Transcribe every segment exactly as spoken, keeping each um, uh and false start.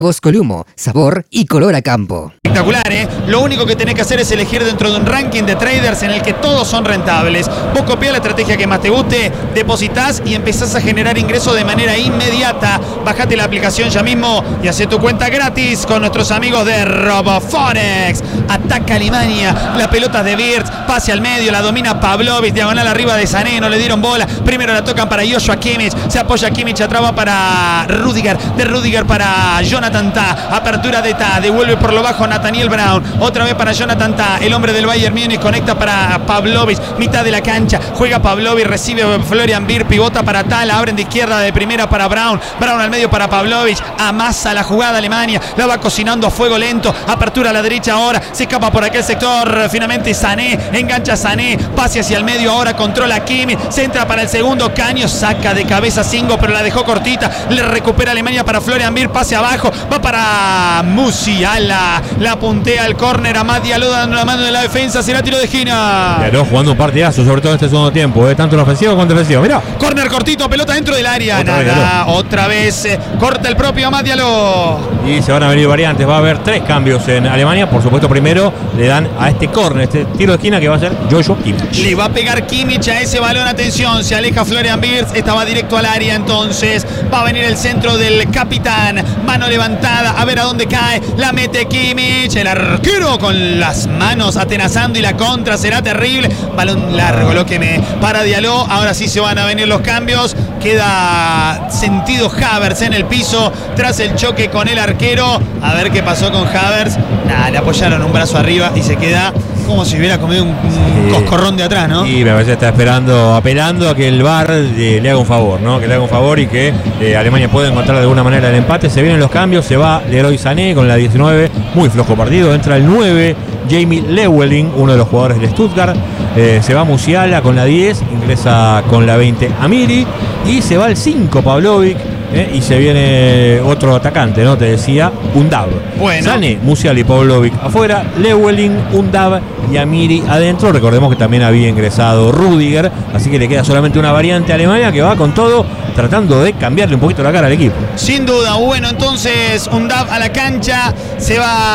Columo, sabor y color a campo. Espectacular, ¿eh? Lo único que tenés que hacer es elegir dentro de un ranking de traders en el que todos son rentables. Vos copiás la estrategia que más te guste, depositas y empezás a generar ingresos de manera inmediata. Bajate la aplicación ya mismo y hacé tu cuenta gratis con nuestros amigos de Roboforex. Ataca Alemania, la pelota de Wirtz, pase al medio, la domina Pavlovic, diagonal arriba de Sané, no le dieron bola. Primero la tocan para Joshua Kimmich, se apoya Kimmich, atrás va para Rüdiger, de Rüdiger para Jonathan Tah, apertura de Tah, devuelve por lo bajo Nathaniel Brown, otra vez para Jonathan Tah, el hombre del Bayern Múnich, conecta para Pavlovic, mitad de la cancha, juega Pavlovic, recibe Florian Wirtz, pivota para Tah, la abren de izquierda de primera para Brown, Brown al medio para Pavlovic, amasa la jugada Alemania, la va cocinando a fuego lento, apertura a la derecha ahora, se escapa por aquel sector, finalmente Sané, engancha Sané, pase hacia el medio, ahora controla Kimmich, se entra para el segundo, Caño, saca de cabeza Singo, pero la dejó cortita, le recupera Alemania para Florian Wirtz, pase abajo, va para Musiala, la puntea al córner a Amad Diallo dando la mano de la defensa, será tiro de esquina. Diallo jugando un partidazo, sobre todo en este segundo tiempo, ¿eh? Tanto en ofensivo como en defensivo, mirá. Córner cortito, pelota dentro del área, otra nada, vez, otra vez eh, corta el propio Amad Diallo. Y se van a venir variantes, va a haber tres cambios en Alemania, por supuesto primero le dan a este córner, este tiro de esquina que va a ser Joshua Kimmich. Le va a pegar Kimmich a ese balón, atención, se aleja Florian Wirtz, esta va directo al área, entonces va a venir el centro del capitán, mano levantada, a ver a dónde cae, la mete Kimmich, el arquero con las manos atenazando y la contra será terrible, balón largo lo que me para Diallo, ahora sí se van a venir los cambios, queda sentido Havertz en el piso tras el choque con el arquero, a ver qué pasó con Havertz, nada, le apoyaron un brazo arriba y se queda como si hubiera comido un, un sí. coscorrón de atrás, ¿no? Y me parece que está esperando, apelando a que el V A R eh, le haga un favor, ¿no? Que le haga un favor y que eh, Alemania pueda encontrar de alguna manera el empate. Se vienen los cambios, se va Leroy Sané con la diecinueve, muy flojo partido, entra el nueve, Jamie Lewelling, uno de los jugadores del Stuttgart, eh, se va Musiala con la diez, ingresa con la veinte Amiri y se va el cinco Pavlovic. Eh, y se viene otro atacante, ¿no? Te decía, Undav. Bueno. Sané, Musiala y Pavlovic afuera, Lewelling, Undav y Amiri adentro. Recordemos que también había ingresado Rüdiger, así que le queda solamente una variante a Alemania que va con todo, tratando de cambiarle un poquito la cara al equipo. Sin duda, bueno, entonces Undav a la cancha, se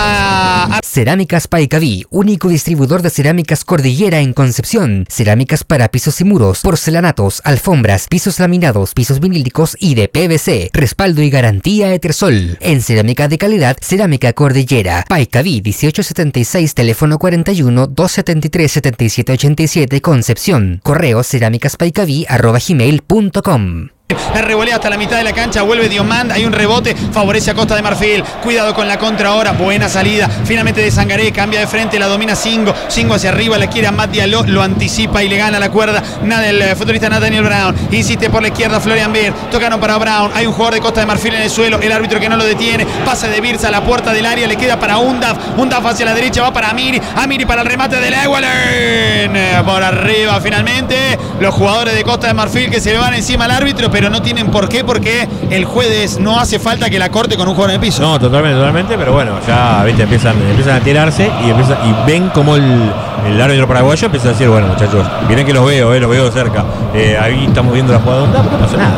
va a... Cerámicas Paicaví, único distribuidor de cerámicas Cordillera en Concepción. Cerámicas para pisos y muros, porcelanatos, alfombras, pisos laminados, pisos vinílicos y de P V C. Respaldo y garantía Etersol. En cerámica de calidad, Cerámica Cordillera. Paicaví dieciocho setenta y seis, teléfono cuarenta y uno, doscientos setenta y tres, setenta y siete ochenta y siete, Concepción. Correo cerámicaspaicaví arroba gmail punto com. La revolea hasta la mitad de la cancha, vuelve Diomand, hay un rebote, favorece a Costa de Marfil, cuidado con la contra ahora, buena salida, finalmente de Sangaré, cambia de frente, la domina Singo, Singo hacia arriba, la quiere a Amad Diallo, lo anticipa y le gana la cuerda, nada el futbolista Nathaniel Brown, insiste por la izquierda Florian Wirtz, tocaron para Brown, hay un jugador de Costa de Marfil en el suelo, el árbitro que no lo detiene, pase de Wirtz a la puerta del área, le queda para Undav, Undav hacia la derecha, va para Amiri, Amiri para el remate de Lewelling, por arriba finalmente, los jugadores de Costa de Marfil que se le van encima al árbitro, pero no tienen por qué, porque el juez no hace falta que la corte con un jugador en el piso. No, totalmente, totalmente, pero bueno, ya viste, empiezan, empiezan a tirarse y empieza, y ven como el, el árbitro paraguayo empieza a decir, bueno muchachos, miren que los veo, eh, los veo de cerca. Eh, ahí estamos viendo la jugada de Undav, no pasa nada.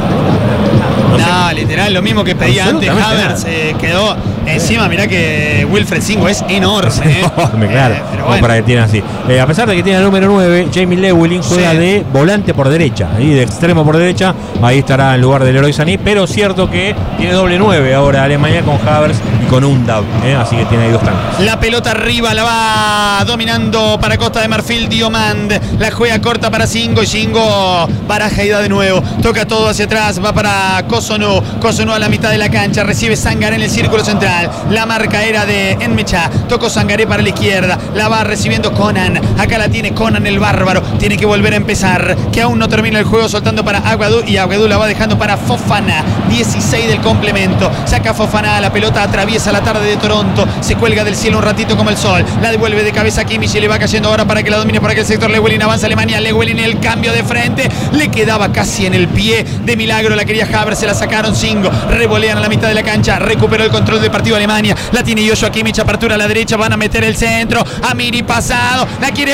No, no literal, lo mismo que pedía antes Havertz, eh, quedó encima, mirá que Wilfred Singo es enorme. Es enorme, eh. claro, eh, pero bueno. Para que tiene así. Eh, a pesar de que tiene el número nueve, Jamie Lewelling juega sí. de volante por derecha, ahí de extremo por derecha, ahí estará en lugar de Leroy Sané, pero cierto que tiene doble nueve ahora Alemania con Havertz y con Undav, eh, así que tiene ahí dos tanques. La pelota arriba la va dominando para Costa de Marfil Diomand, la juega corta para Singo y Singo baraja y da de nuevo, toca todo hacia atrás, va para Cossonú, Cossonú a la mitad de la cancha, recibe Sangaré en el círculo central, la marca era de Enmecha, tocó Sangaré para la izquierda, la va recibiendo Conan, acá la tiene Conan el bárbaro, tiene que volver a empezar, que aún no termina el juego, soltando para Aguadú y Aguadú la va dejando para Fofana, dieciséis del complemento, saca Fofana, la pelota atraviesa la tarde de Toronto, se cuelga del cielo un ratito como el sol, la devuelve de cabeza a Kimmich y le va cayendo ahora para que la domine por aquel sector, Lewelling avanza Alemania, Lewelling el cambio de frente, le quedaba casi en el pie, de milagro la quería Havertz, la sacaron Singo, revolean a la mitad de la cancha, recuperó el control del partido Alemania, la tiene Joshua Kimmich, apertura a la derecha, van a meter el centro, Amiri pasado, la quiere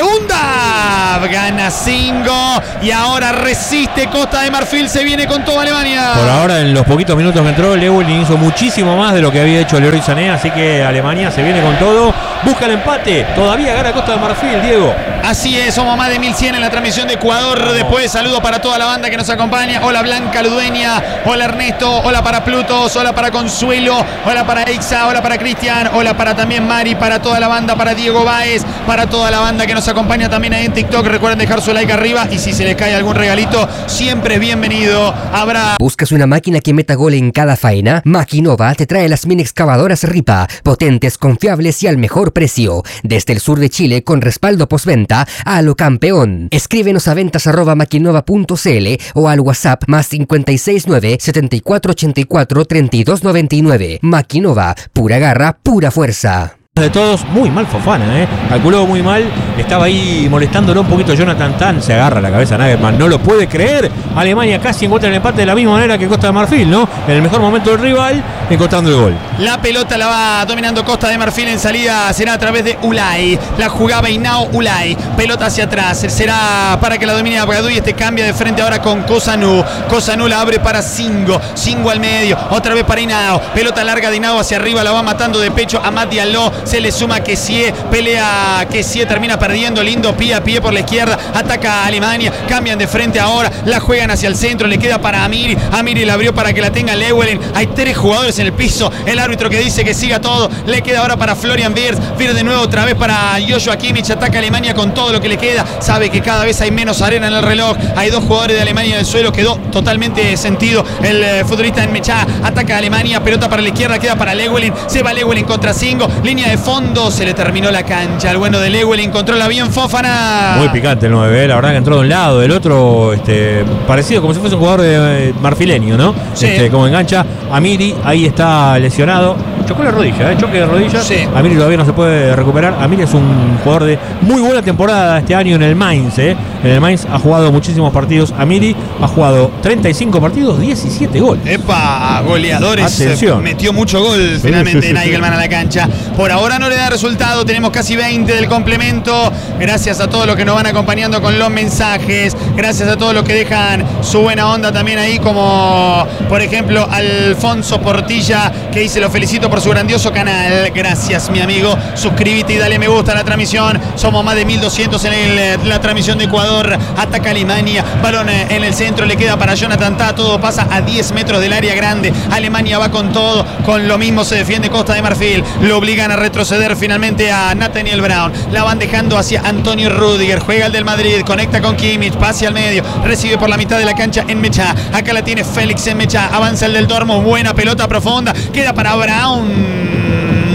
Undav, gana Singo y ahora resiste Costa de Marfil, se viene con toda Alemania. Por ahora, en los poquitos minutos que entró, Lewin hizo muchísimo más de lo que había hecho Leroy Sané, así que Alemania se viene con todo, busca el empate, todavía gana Costa de Marfil, Diego. Así es, somos más de mil cien en la transmisión de Ecuador. Después, saludo para toda la banda que nos acompaña. Hola Blanca Ludueña, hola Ernesto, hola para Plutos, hola para Consuelo, hola para Eixa, hola para Cristian, hola para también Mari, para toda la banda, para Diego Báez, para toda la banda que nos acompaña también ahí en TikTok. Recuerden dejar su like arriba y si se les cae algún regalito, siempre es bienvenido. Habrá... ¿Buscas una máquina que meta gol en cada faena? Maquinova te trae las mini excavadoras Ripa, potentes, confiables y al mejor precio. Desde el sur de Chile con respaldo postventa a lo campeón. Escríbenos a ventas arroba maquinova punto cl o al WhatsApp más cincuenta y seis nueve, setenta y cuatro ochenta y cuatro, treinta y dos noventa y nueve. Maquinova, pura garra, pura fuerza. De todos, muy mal Fofana, ¿eh? Calculó muy mal, estaba ahí molestándolo un poquito Jonathan Tah, se agarra la cabeza Nagelsmann, no lo puede creer. Alemania casi encuentra el empate de la misma manera que Costa de Marfil, ¿no? En el mejor momento del rival, encontrando el gol. La pelota la va dominando Costa de Marfil, en salida será a través de Ulay, la jugaba Inao Ulay, pelota hacia atrás, será para que la domine Abgadou y este cambia de frente ahora con Kozanu, Kozanu la abre para Singo, Singo al medio, otra vez para Inao, pelota larga de Inao hacia arriba, la va matando de pecho a Amad Diallo. Se le suma Kessie, pelea Kessie, termina perdiendo, lindo pie a pie por la izquierda, ataca a Alemania, cambian de frente ahora, la juegan hacia el centro, le queda para Amiri, Amiri la abrió para que la tenga Lewelyn, hay tres jugadores en el piso, el árbitro que dice que siga todo, le queda ahora para Florian Wirtz, Wirtz de nuevo otra vez para Joshua Kimmich, ataca a Alemania con todo lo que le queda, sabe que cada vez hay menos arena en el reloj, hay dos jugadores de Alemania en el suelo, quedó totalmente sentido el eh, futbolista en Mechá, ataca a Alemania, pelota para la izquierda, queda para Lewelyn, se va Lewelyn contra Singo, línea de fondo, se le terminó la cancha. El bueno de Lewelyn controla bien Fofana. Muy picante el nueve, la verdad que entró de un lado, del otro, este, parecido como si fuese un jugador de, eh, marfileño, ¿no? Sí. Este, como engancha. Amiri, ahí está lesionado. Chocó la rodilla, ¿eh? Choque de rodilla. Sí. Amiri todavía no se puede recuperar. Amiri es un jugador de muy buena temporada este año en el Mainz, ¿eh? En el Mainz ha jugado muchísimos partidos. Amiri ha jugado treinta y cinco partidos, diecisiete goles. Epa, goleadores. Atención. Metió mucho gol Sí, finalmente sí, sí, Nagelsmann sí. a la cancha. Por ahora no le da resultado. Tenemos casi veinte del complemento. Gracias a todos los que nos van acompañando con los mensajes. Gracias a todos los que dejan su buena onda también ahí, como por ejemplo Alfonso Portilla, que dice: lo felicito por su grandioso canal. Gracias, mi amigo. Suscríbete y dale me gusta a la transmisión. Somos más de mil doscientos en el, la transmisión de Ecuador. Ataca Alemania. Balón en el centro. Le queda para Jonathan Tah. Todo pasa a diez metros del área grande. Alemania va con todo. Con lo mismo se defiende Costa de Marfil. Lo obligan a retroceder finalmente a Nathaniel Brown. La van dejando hacia Antonio Rüdiger. Juega el del Madrid. Conecta con Kimmich. Pase al medio. Recibe por la mitad de la cancha en Mechá. Acá la tiene Félix en Mechá. Avanza el del Dortmund. Buena pelota profunda. Queda para Brown.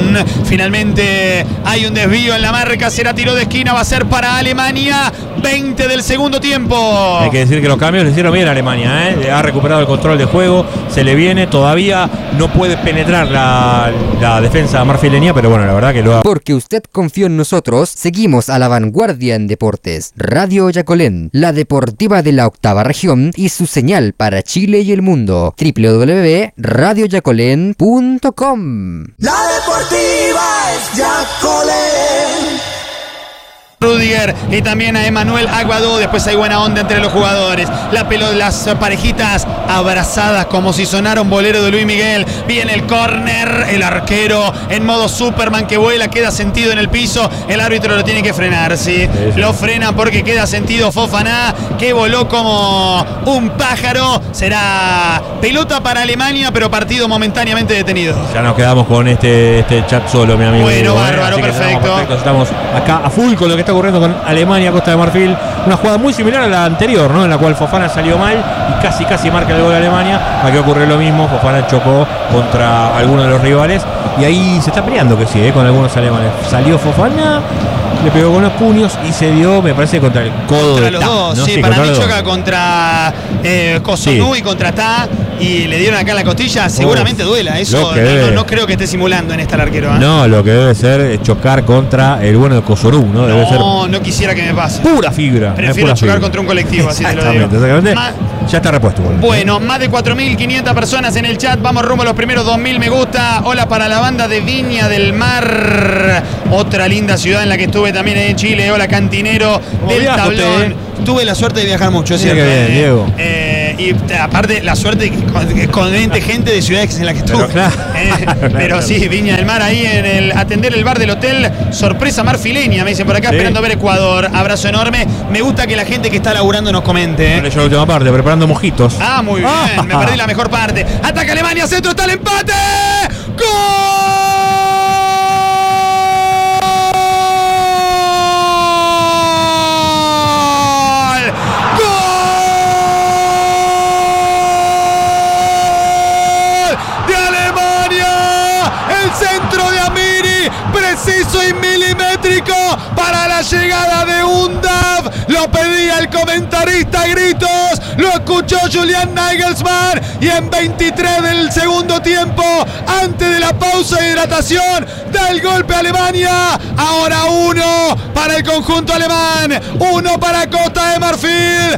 Finalmente hay un desvío en la marca. Será tiro de esquina. Va a ser para Alemania. veinte del segundo tiempo. Hay que decir que los cambios le hicieron bien a Alemania, ¿eh? Ha recuperado el control de juego, se le viene, todavía no puede penetrar la, la defensa marfileña, pero bueno, la verdad que lo ha... Porque usted confió en nosotros, seguimos a la vanguardia en deportes. Radio Yacolén, la deportiva de la octava región y su señal para Chile y el mundo. doble u doble u doble u punto radio yacolén punto com. La deportiva es Yacolén. Rüdiger y también a Emmanuel Aguadou. Después hay buena onda entre los jugadores. La pelota, las parejitas abrazadas como si sonara un bolero de Luis Miguel. Viene el córner, el arquero en modo Superman que vuela, queda sentido en el piso. El árbitro lo tiene que frenar, ¿sí? Sí, sí. Lo frena porque queda sentido Fofana, que voló como un pájaro. Será pelota para Alemania, pero partido momentáneamente detenido. Ya nos quedamos con este, este chat solo, mi amigo. Bueno, Diego, bárbaro, ¿eh? perfecto. Estamos acá a full con lo que está ocurriendo con Alemania, Costa de Marfil. Una jugada muy similar a la anterior, ¿no? En la cual Fofana salió mal y casi casi marca el gol de Alemania. Aquí ocurrió lo mismo, Fofana chocó contra alguno de los rivales y ahí se está peleando que sí, ¿eh? Con algunos alemanes. Salió Fofana, le pegó con los puños y se dio, me parece, contra el codo contra de los Tah, dos, ¿no? sí, Sí, para contra mí los choca dos. contra eh, Kozanu Sí. y contra Tah. y le dieron acá en la costilla, seguramente Uf, duela. Eso lo que no, debe. no, no creo que esté simulando en esta el arquero. ¿eh? No, lo que debe ser es chocar contra el bueno de Cosorú, ¿no? Debe ser No, no quisiera que me pase. pura fibra. es Prefiero pura chocar fibra. contra un colectivo, así te lo digo. Exactamente, exactamente. Ma- Ya está repuesto. Bueno, Bueno, más de cuatro mil quinientas personas en el chat. Vamos rumbo a los primeros dos mil me gusta. Hola para la banda de Viña del Mar. Otra linda ciudad en la que estuve también en Chile. Hola, cantinero ¿Cómo del viaja usted, tablón. eh? Tuve la suerte de viajar mucho, es Mira cierto. qué bien, eh. Diego. Eh, y aparte, la suerte que con, que con veinte gente de ciudades en las que estuve. Pero claro, Eh, claro, pero claro. sí, Viña del Mar ahí en el atender el bar del hotel. Sorpresa marfileña, me dicen por acá, Sí. esperando ver Ecuador. Abrazo enorme. Me gusta que la gente que está laburando nos comente. eh. Yo la última parte, preparando mojitos. Ah, muy bien, Ah. me perdí la mejor parte. Ataca Alemania, centro, está el empate. ¡Gol! ¡Gol! ¡De Alemania! El centro de Amiri, preciso y milimétrico para la llegada de Undav. Lo pedía el comentarista a gritos, lo escuchó Julian Nagelsmann y en veintitrés del segundo tiempo, antes de la pausa de hidratación, da el golpe a Alemania. Ahora uno para el conjunto alemán, uno para Costa de Marfil.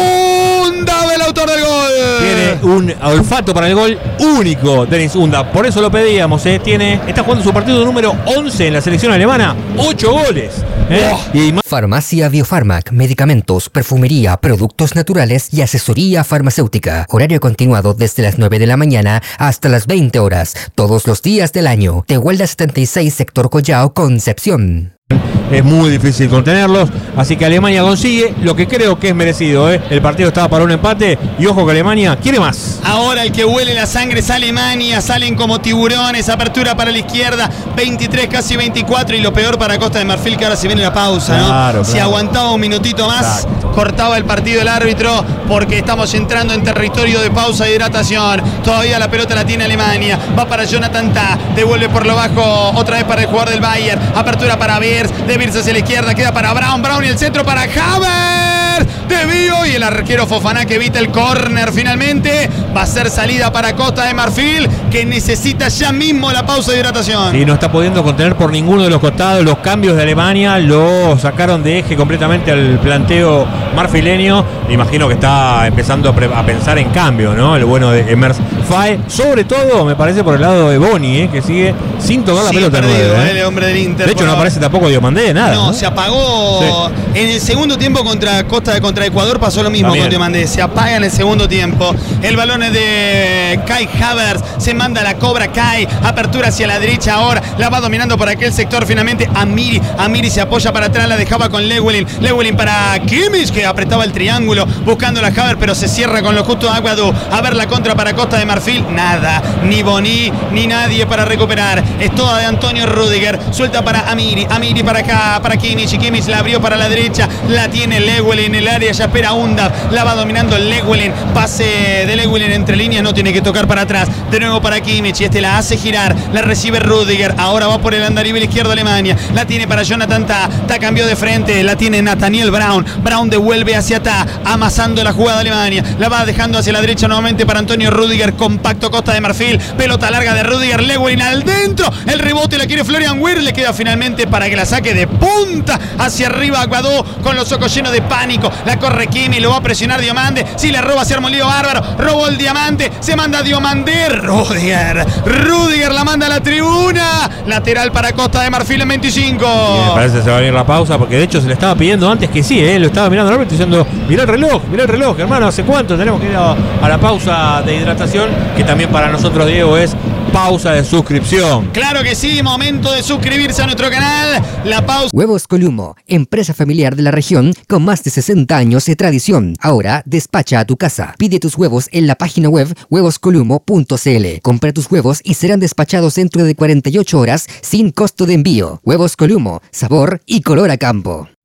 Undav, el autor del gol. Tiene un olfato para el gol único, Dennis Undav. Por eso lo pedíamos, ¿eh? Tiene, está jugando su partido número once en la selección alemana. ocho goles. ¿eh? Y más Farmacia Biofarmac, medicamentos, perfumería, productos naturales y asesoría farmacéutica. Horario continuado desde las nueve de la mañana hasta las veinte horas, todos los días del año. Tehuelda setenta y seis, Sector Collao, Concepción. es muy difícil contenerlos. Así que Alemania consigue lo que creo que es merecido. ¿eh? El partido estaba para un empate y ojo que Alemania quiere más. Ahora el que huele la sangre es Alemania, salen como tiburones, apertura para la izquierda, veintitrés, casi veinticuatro, y lo peor para Costa de Marfil, que ahora se viene la pausa, ¿no? Claro, Si claro. aguantaba un minutito más, Exacto. cortaba el partido el árbitro, porque estamos entrando en territorio de pausa e hidratación. Todavía la pelota la tiene Alemania, va para Jonathan Tah, devuelve por lo bajo, otra vez para el jugador del Bayern, apertura para Beers, de Beers hacia la izquierda, queda para Brown, Brown y el centro para Havertz, desvío y el arquero Fofana que evita el córner finalmente. Va a ser salida para Costa de Marfil, que necesita ya mismo la pausa de hidratación. Y no está pudiendo contener por ninguno de los costados. Los cambios de Alemania lo sacaron de eje completamente al planteo marfileño. Me imagino que está empezando a, pre- a pensar en cambio, ¿no? El bueno de Emers Fae. Sobre todo, me parece, por el lado de Boni, ¿eh? que sigue sin tocar la Sigue pelota. perdido, nueve, ¿eh? el hombre del Inter. De hecho, por no ahora. aparece tampoco Diomandé, nada. No, ¿no? se apagó. En el segundo tiempo contra Costa contra Ecuador pasó lo mismo También. con Diomandé. Se apaga en el segundo tiempo. El balón es de Kai Havertz. Se manda la cobra Kai. Apertura hacia la derecha ahora. La va dominando por aquel sector finalmente Amiri. Amiri se apoya para atrás. La dejaba con Lewelin. Lewelin para Kimmich, que apretaba el triángulo buscando la Havertz, pero se cierra con lo justo Aguadú. A ver la contra para Costa de Marfil. Nada. Ni Boni ni nadie para recuperar. Es toda de Antonio Rüdiger. Suelta para Amiri. Amiri para acá, para Kimmich. Y Kimmich la abrió para la derecha. La tiene Lewelin en el área. Ya espera Undav. La va dominando Lewelin. Pase de Lewelin entre líneas. No tiene que tocar para atrás. De nuevo para Kimmich. Y este la hace girar. La recibe Rüdiger. Ahora va por el andarivel izquierdo Alemania. La tiene para Jonathan Tah. Tah cambió de frente. La tiene Nathaniel Brown. Brown devuelve hacia Tah. Amasando la jugada de Alemania. La va dejando hacia la derecha nuevamente para Antonio Rüdiger. Compacto Costa de Marfil. Pelota larga de Rüdiger. Lewelin al dentro. El rebote la quiere Florian Wirtz. Le queda finalmente para que la saque de punta hacia arriba Aguadó con los ojos llenos de pánico. La corre Kimi. Lo va a presionar Diomande. Si le roba, se arma un lío bárbaro. Robó el diamante. Se manda Diomande. Rüdiger. Rüdiger la manda a la tribuna. Lateral para Costa de Marfil en veinticinco. Y me parece que se va a venir la pausa, porque de hecho se le estaba pidiendo antes que sí, ¿eh? Lo estaba mirando al árbitro diciendo, mirá el reloj, mirá el reloj, hermano, ¿hace cuánto tenemos que ir a, a la pausa de hidratación? Que también para nosotros, Diego, es pausa de suscripción. Claro que sí, momento de suscribirse a nuestro canal. La pausa. Huevos Columo, empresa familiar de la región con más de sesenta años de tradición. Ahora despacha a tu casa. Pide tus huevos en la página web huevos columo punto c l. Compra tus huevos y serán despachados dentro de cuarenta y ocho horas sin costo de envío. Huevos Columo, sabor y color a campo.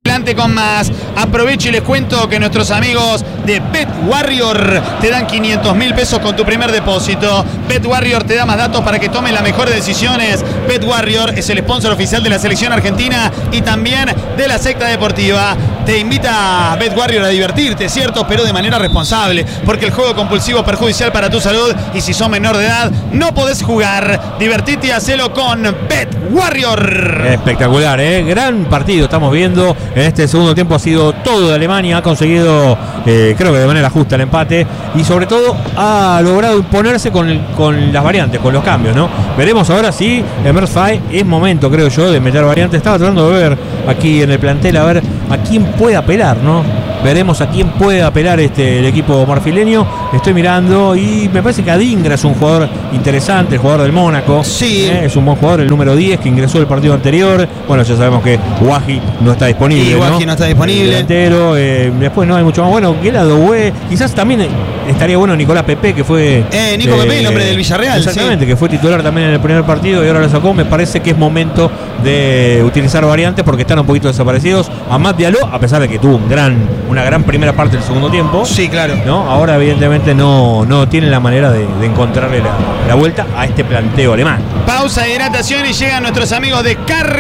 Adelante con más. Aprovecho y les cuento que nuestros amigos de Bet Warrior te dan quinientos mil pesos con tu primer depósito. Bet Warrior te da más datos para que tomes las mejores decisiones. Bet Warrior es el sponsor oficial de la selección argentina y también de la secta deportiva. Te invita a Bet Warrior a divertirte, ¿cierto? Pero de manera responsable, porque el juego compulsivo es perjudicial para tu salud y si sos menor de edad no podés jugar. Divertite y hacelo con Bet Warrior. Espectacular, ¿eh? Gran partido estamos viendo. En este segundo tiempo ha sido todo de Alemania, ha conseguido, eh, creo que de manera justa el empate y sobre todo ha logrado imponerse con, el, con las variantes, con los cambios, ¿no? Veremos ahora si en Mersfai es momento, creo yo, de meter variantes. Estaba tratando de ver aquí en el plantel a ver a quién puede apelar, ¿no? Veremos a quién puede apelar este, el equipo marfileño. Estoy mirando y me parece que Adingra es un jugador interesante, el jugador del Mónaco. Sí. ¿eh? Es un buen jugador, el número diez, que ingresó el partido anterior. Bueno, ya sabemos que Wahi no está disponible. Y Wahi ¿no? no está disponible. Delantero, eh, después no hay mucho más. Bueno, Gueladoué, quizás también estaría bueno Nicolás Pepe, que fue... Eh, Nico eh, Pepe, el hombre del Villarreal. Exactamente, sí. que fue titular también en el primer partido y ahora lo sacó. Me parece que es momento de utilizar variantes porque están un poquito desaparecidos. Amad Diallo, a pesar de que tuvo un gran, una gran primera parte del segundo tiempo. Sí, claro. ¿no? Ahora evidentemente no, no tienen la manera de, de encontrarle la, la vuelta a este planteo alemán. Pausa de hidratación y llegan nuestros amigos de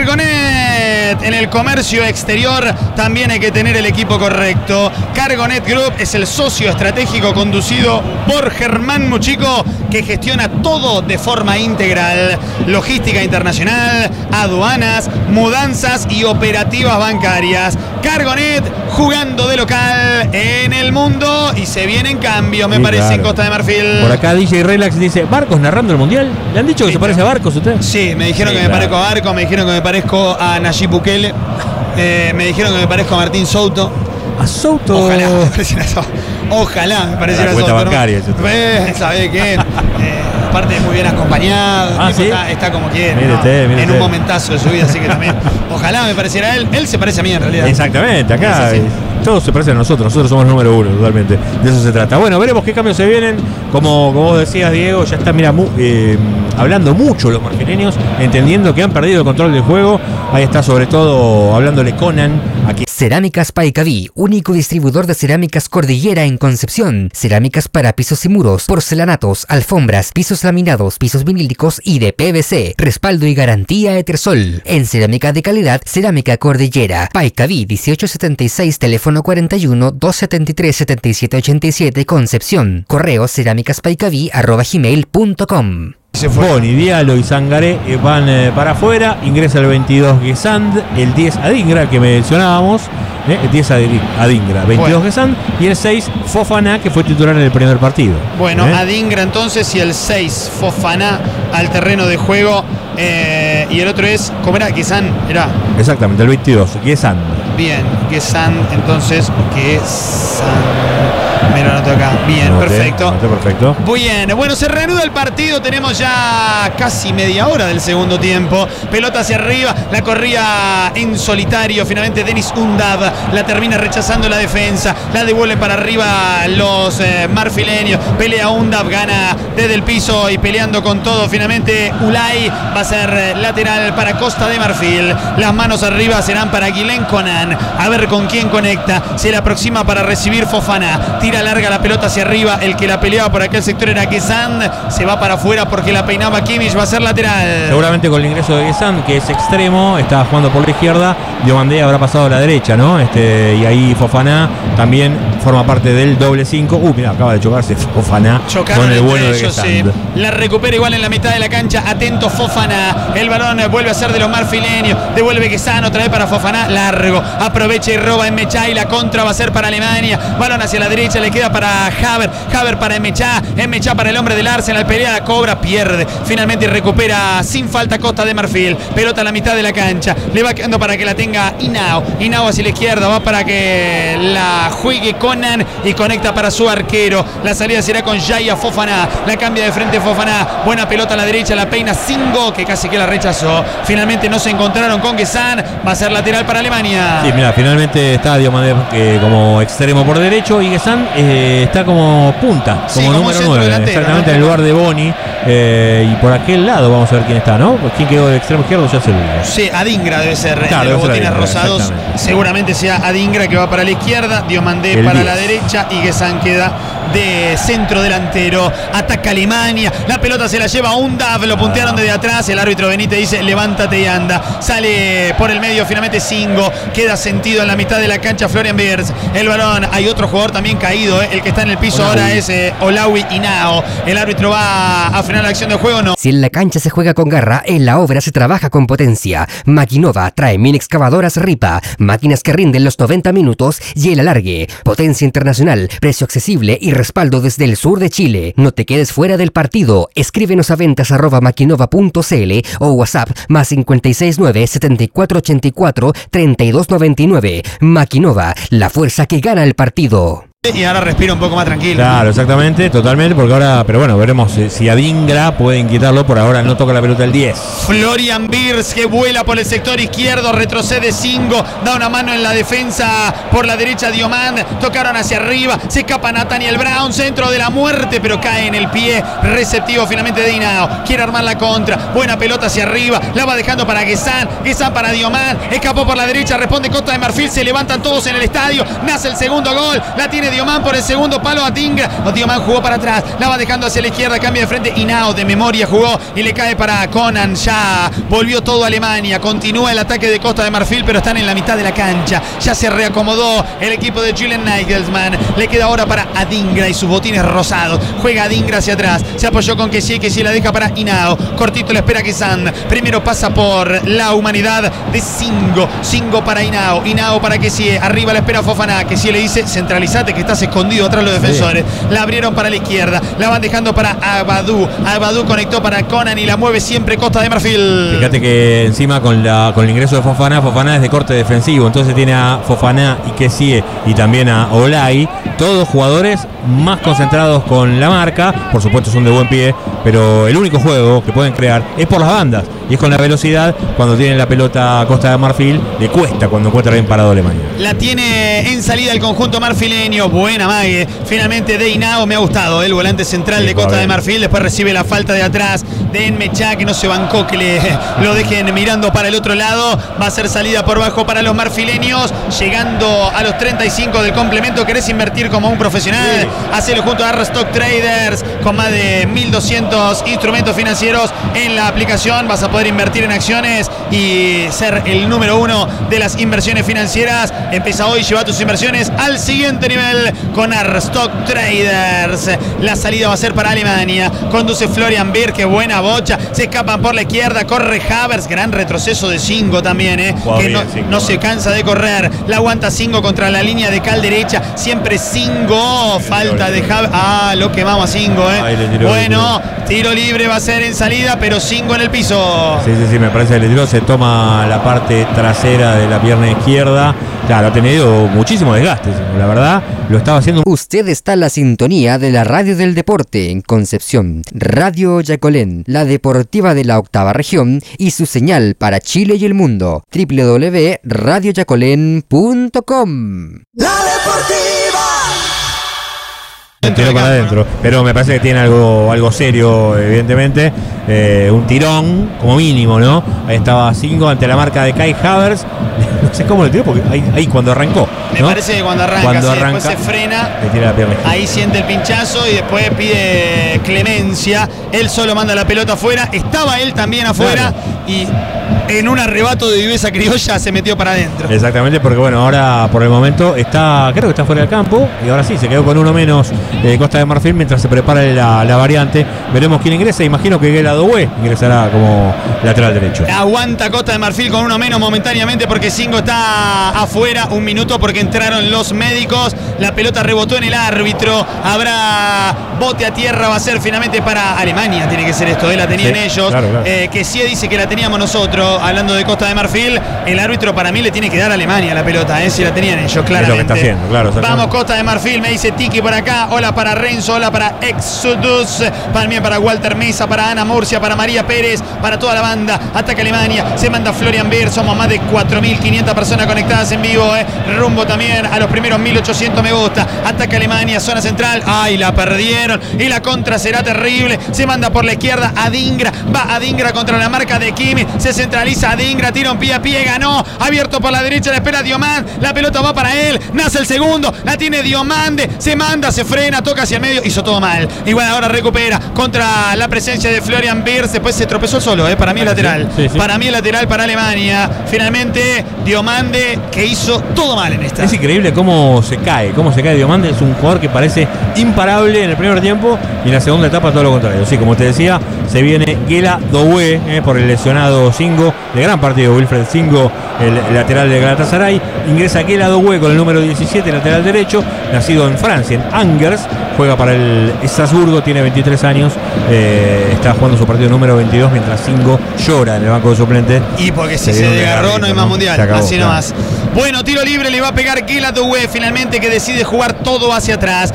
Cargonet. En el comercio exterior también hay que tener el equipo correcto. Cargonet Group es el socio estratégico conducido por Germán Muchico, que gestiona todo de forma integral. Logística internacional, aduanas, mudanzas y operativas bancarias. Cargonet jugando de local en el mundo y se viene en cambio, me sí, parece, claro. en Costa de Marfil. Por acá D J Relax dice, ¿Barcos narrando el Mundial? ¿Le han dicho que Sí, se parece a Barcos usted? Sí, me dijeron Sí, que me claro. parezco a Barco, me dijeron que me parezco a Nayib Bukele, eh, me dijeron que me parezco a Martín Souto. A Souto. Ojalá me pareciera eso. Ojalá me pareciera La cuenta Souto, ¿no? bancaria, eso. Eh, ¿Sabe qué? Eh, aparte muy bien acompañado, Ah, el tipo ¿sí? está, está como quiere, Mire ¿no? usted, mire en usted. un momentazo de su vida, así que también ojalá me pareciera a él. Él se parece a mí en realidad. Exactamente, acá Sí, sí, sí. todos se parecen a nosotros, nosotros somos el número uno, totalmente. De eso se trata. Bueno, veremos qué cambios se vienen. Como, como vos decías, Diego, ya están, mira, mu eh, hablando mucho los marfileños, entendiendo que han perdido el control del juego. Ahí está, sobre todo, hablándole Conan. Aquí. Cerámicas Paicaví, único distribuidor de cerámicas Cordillera en Concepción. Cerámicas para pisos y muros, porcelanatos, alfombras, pisos laminados, pisos vinílicos y de P V C. Respaldo y garantía Etersol. En cerámica de calidad, Cerámica Cordillera. Paicaví dieciocho setenta y seis, teléfono cuarenta y uno, doscientos setenta y tres, setenta y siete ochenta y siete, Concepción. Correo cerámicaspaicaví arroba gmail punto com. Se fue. Boni, Diallo y Sangaré eh, van eh, para afuera. Ingresa el veintidós Gesand, el diez Adingra que mencionábamos. Eh, el diez Adingra, veintidós Bueno. Gesand y el seis Fofana, que fue titular en el primer partido. Bueno, ¿Eh? Adingra entonces y el seis Fofana al terreno de juego. Eh, y el otro es, ¿cómo era? Gesan, era. Exactamente, el veintidós Gesand. Bien, Gesan, entonces, Gesan. Me lo anoto acá. Bien, Anoté, perfecto. anoté, perfecto. Muy bien, bueno, se reanuda el partido, tenemos ya casi media hora del segundo tiempo, pelota hacia arriba, la corría en solitario, finalmente Denis Undav la termina rechazando la defensa, la devuelve para arriba los eh, marfileños, pelea Undav, gana desde el piso y peleando con todo, finalmente Ulay va a ser eh, lateral para Costa de Marfil, las manos arriba serán para Guilén Conan, a ver con quién conecta, se le aproxima para recibir Fofana, tira larga la pelota hacia arriba, el que la peleaba por aquel sector era Gesand, se va para afuera porque la peinaba Kimmich, va a ser lateral. Seguramente con el ingreso de Gesand, que es extremo, estaba jugando por la izquierda, Diomandé habrá pasado a la derecha, ¿no? Este, y ahí Fofana también forma parte del doble cinco. Uh, mira, acaba de chocarse Fofana Chocaron con el entre bueno de ellos, sí. Gesand. La recupera igual en la mitad de la cancha, atento Fofana, el balón vuelve a ser de los marfileños, devuelve Gesand otra vez para Fofana, largo, aprovecha y roba en Mechá y la contra va a ser para Alemania, balón hacia la derecha, le queda para Haver, Haver para Mechá, Mechá para el hombre del Arsenal, pelea, la cobra, pierde, finalmente recupera sin falta Costa de Marfil, pelota a la mitad de la cancha, le va quedando para que la tenga Hinao, Hinao hacia la izquierda, va para que la juegue Conan y conecta para su arquero, la salida será con Yaya Fofana, la cambia de frente Fofana, buena pelota a la derecha, la peina Singo, que casi que la rechazó, finalmente no se encontraron con Gesand, va a ser lateral para Alemania. Sí, mira, finalmente está Diomandé eh, como extremo por derecho y Gesand Adingra eh, está como punta, como sí, como número nueve, exactamente, ¿no? En el lugar de Boni. Eh, y por aquel lado vamos a ver quién está, ¿no? ¿Quién quedó del extremo izquierdo? Ya se lo digo. Sí, Adingra debe ser, claro, de los botines Adingra, rosados. Seguramente sea Adingra, que va para la izquierda, Diomandé para diez. La derecha y Guesan queda de centro delantero. Ataca Alemania, la pelota se la lleva Undav, lo puntearon desde atrás, el árbitro Benítez dice levántate y anda. Sale por el medio finalmente Singo, queda sentido en la mitad de la cancha Florian Wirtz. El balón, hay otro jugador también caído, ¿eh? El que está en el piso Olawi. Ahora es eh, Olawi Inao. El árbitro va a frenar la acción de juego, ¿no? Si en la cancha se juega con garra, en la obra se trabaja con potencia. Maquinova trae mini excavadoras Ripa, máquinas que rinden los noventa minutos y el alargue. Potencia internacional, precio accesible y respaldo desde el sur de Chile. No te quedes fuera del partido. Escríbenos a ventas arroba maquinova punto cl o WhatsApp más cinco seis nueve, siete cuatro ocho cuatro, tres dos nueve nueve. Maquinova, la fuerza que gana el partido. Y ahora respira un poco más tranquilo. Claro, exactamente, totalmente, porque ahora, pero bueno, veremos si Adingra puede inquietarlo. Por ahora no toca la pelota el diez. Florian Wirtz que vuela por el sector izquierdo, retrocede Singo, da una mano en la defensa por la derecha Diomand, tocaron hacia arriba, se escapa Nathaniel Brown, centro de la muerte, pero cae en el pie receptivo finalmente de Inao. Quiere armar la contra, buena pelota hacia arriba, la va dejando para Guesan, Guesan para Diomand, escapó por la derecha, responde Costa de Marfil, se levantan todos en el estadio, nace el segundo gol, la tiene Diomand por el segundo palo a Adingra. Diomand jugó para atrás, la va dejando hacia la izquierda, cambia de frente. Inao de memoria jugó y le cae para Conan. Ya volvió todo a Alemania. Continúa el ataque de Costa de Marfil, pero están en la mitad de la cancha. Ya se reacomodó el equipo de Julian Nagelsmann. Le queda ahora para Adingra y sus botines rosados. Juega Adingra hacia atrás. Se apoyó con Kessie, Kessie la deja para Inao. Cortito le espera Guesan. Primero pasa por la humanidad de Singo. Singo para Inao. Inao para Kessie. Arriba la espera Fofana. Kessie le dice centralizate que estás escondido atrás los defensores. Sí. La abrieron para la izquierda, la van dejando para Abadou. Abadou conectó para Conan y la mueve siempre Costa de Marfil. Fíjate que encima con, la, con el ingreso de Fofana, Fofana es de corte defensivo, entonces tiene a Fofana y Kessie y también a Olai, todos jugadores más concentrados con la marca. Por supuesto son de buen pie, pero el único juego que pueden crear es por las bandas y es con la velocidad. Cuando tienen la pelota a Costa de Marfil le cuesta cuando encuentra bien parado Alemania. La tiene en salida el conjunto marfileño. Buena mague, finalmente de Inao, me ha gustado el volante central sí, de Costa de Marfil. Después recibe la falta de atrás de Enmecha, que no se bancó que le lo dejen mirando para el otro lado. Va a ser salida por bajo para los marfileños, llegando a los treinta y cinco del complemento. ¿Querés invertir como un profesional? Sí. Hacelo junto a Arstock Traders, con más de mil doscientos instrumentos financieros en la aplicación. Vas a poder invertir en acciones y ser el número uno de las inversiones financieras. Empieza hoy, lleva tus inversiones al siguiente nivel con Arstock Traders. La salida va a ser para Alemania. Conduce Florian Wirtz, que buena bocha. Se escapan por la izquierda, corre Havertz. Gran retroceso de Singo también, ¿eh? que no, Singo, no se cansa de correr. La aguanta Singo contra la línea de cal derecha. Siempre Singo. Falta de Havertz. Ah, lo quemamos a Singo, ¿eh? Ay, tiró, bueno, tiro libre va a ser en salida, pero Singo en el piso. Sí, sí, sí, me parece que le tiró. Se toma la parte trasera de la pierna izquierda. Claro, ha tenido muchísimo desgaste, la verdad, lo estaba haciendo. Usted está en la sintonía de la Radio del Deporte en Concepción, Radio Yacolén, la deportiva de la octava región y su señal para Chile y el mundo, doble u doble u doble u punto radio yacolén punto com. La deportiva. Tiró para adentro, pero me parece que tiene algo, algo serio, evidentemente. Eh, un tirón, como mínimo, ¿no? Ahí estaba Singo ante la marca de Kai Havertz. No sé cómo le tiró, porque ahí, ahí cuando arrancó, ¿no? Me parece que cuando arranca, cuando sí, arranca después se frena, le tira la pierna. Ahí siente el pinchazo y después pide clemencia. Él solo manda la pelota afuera. Estaba él también afuera, claro. Y en un arrebato de viveza criolla se metió para adentro. Exactamente, porque bueno, ahora por el momento está, creo que está fuera del campo. Y ahora sí, se quedó con uno menos eh, Costa de Marfil mientras se prepara la, la variante. Veremos quién ingresa. Imagino que Gueladoué ingresará como lateral derecho. Aguanta Costa de Marfil con uno menos momentáneamente porque Singo está afuera. Un minuto porque entraron los médicos. La pelota rebotó en el árbitro. Habrá bote a tierra. Va a ser finalmente para Alemania. Tiene que ser esto. ¿eh? La tenían sí, ellos. Claro, claro. Eh, que sí dice que la teníamos nosotros. hablando, hablando de Costa de Marfil, el árbitro para mí le tiene que dar a Alemania la pelota, ¿eh? Si la tenían ellos, claramente. Es lo que está haciendo, claro. Vamos, Costa de Marfil, me dice Tiki por acá. Hola para Renzo, hola para Exodus, también para Walter Mesa, para Ana Murcia, para María Pérez, para toda la banda. Ataca Alemania, se manda Florian Beer, somos más de cuatro mil quinientas personas conectadas en vivo, ¿eh? Rumbo también a los primeros mil ochocientos me gusta. Ataca Alemania, zona central. Ay, la perdieron y la contra será terrible. Se manda por la izquierda Adingra, va Adingra contra la marca de Kimi, se centraliza Adingra, tira un pie a pie, ganó, abierto por la derecha, la espera Diomande, la pelota va para él, nace el segundo, la tiene Diomande, se manda, se frena, toca hacia el medio, hizo todo mal. Igual ahora recupera contra la presencia de Florian Wirtz, después se tropezó solo, ¿eh? Para mí el lateral, sí, sí. Para mí el lateral para Alemania. Finalmente Diomande, que hizo todo mal en esta. Es increíble cómo se cae, cómo se cae Diomande, es un jugador que parece imparable en el primer tiempo y en la segunda etapa todo lo contrario. Sí, como te decía, se viene Gela Doué eh, por el lesionado Singo, de gran partido Wilfred Singo, el, el lateral de Galatasaray. Ingresa Gela Doué con el número diecisiete, lateral derecho, nacido en Francia, en Angers, juega para el Estrasburgo, tiene veintitrés años, eh, está jugando su partido número veintidós mientras Singo llora en el banco de suplentes. Y porque si se, se desgarró no hay más mundial, acabó, así claro. Nomás. Bueno, tiro libre le va a pegar Gela Doué, finalmente, que decide jugar todo hacia atrás.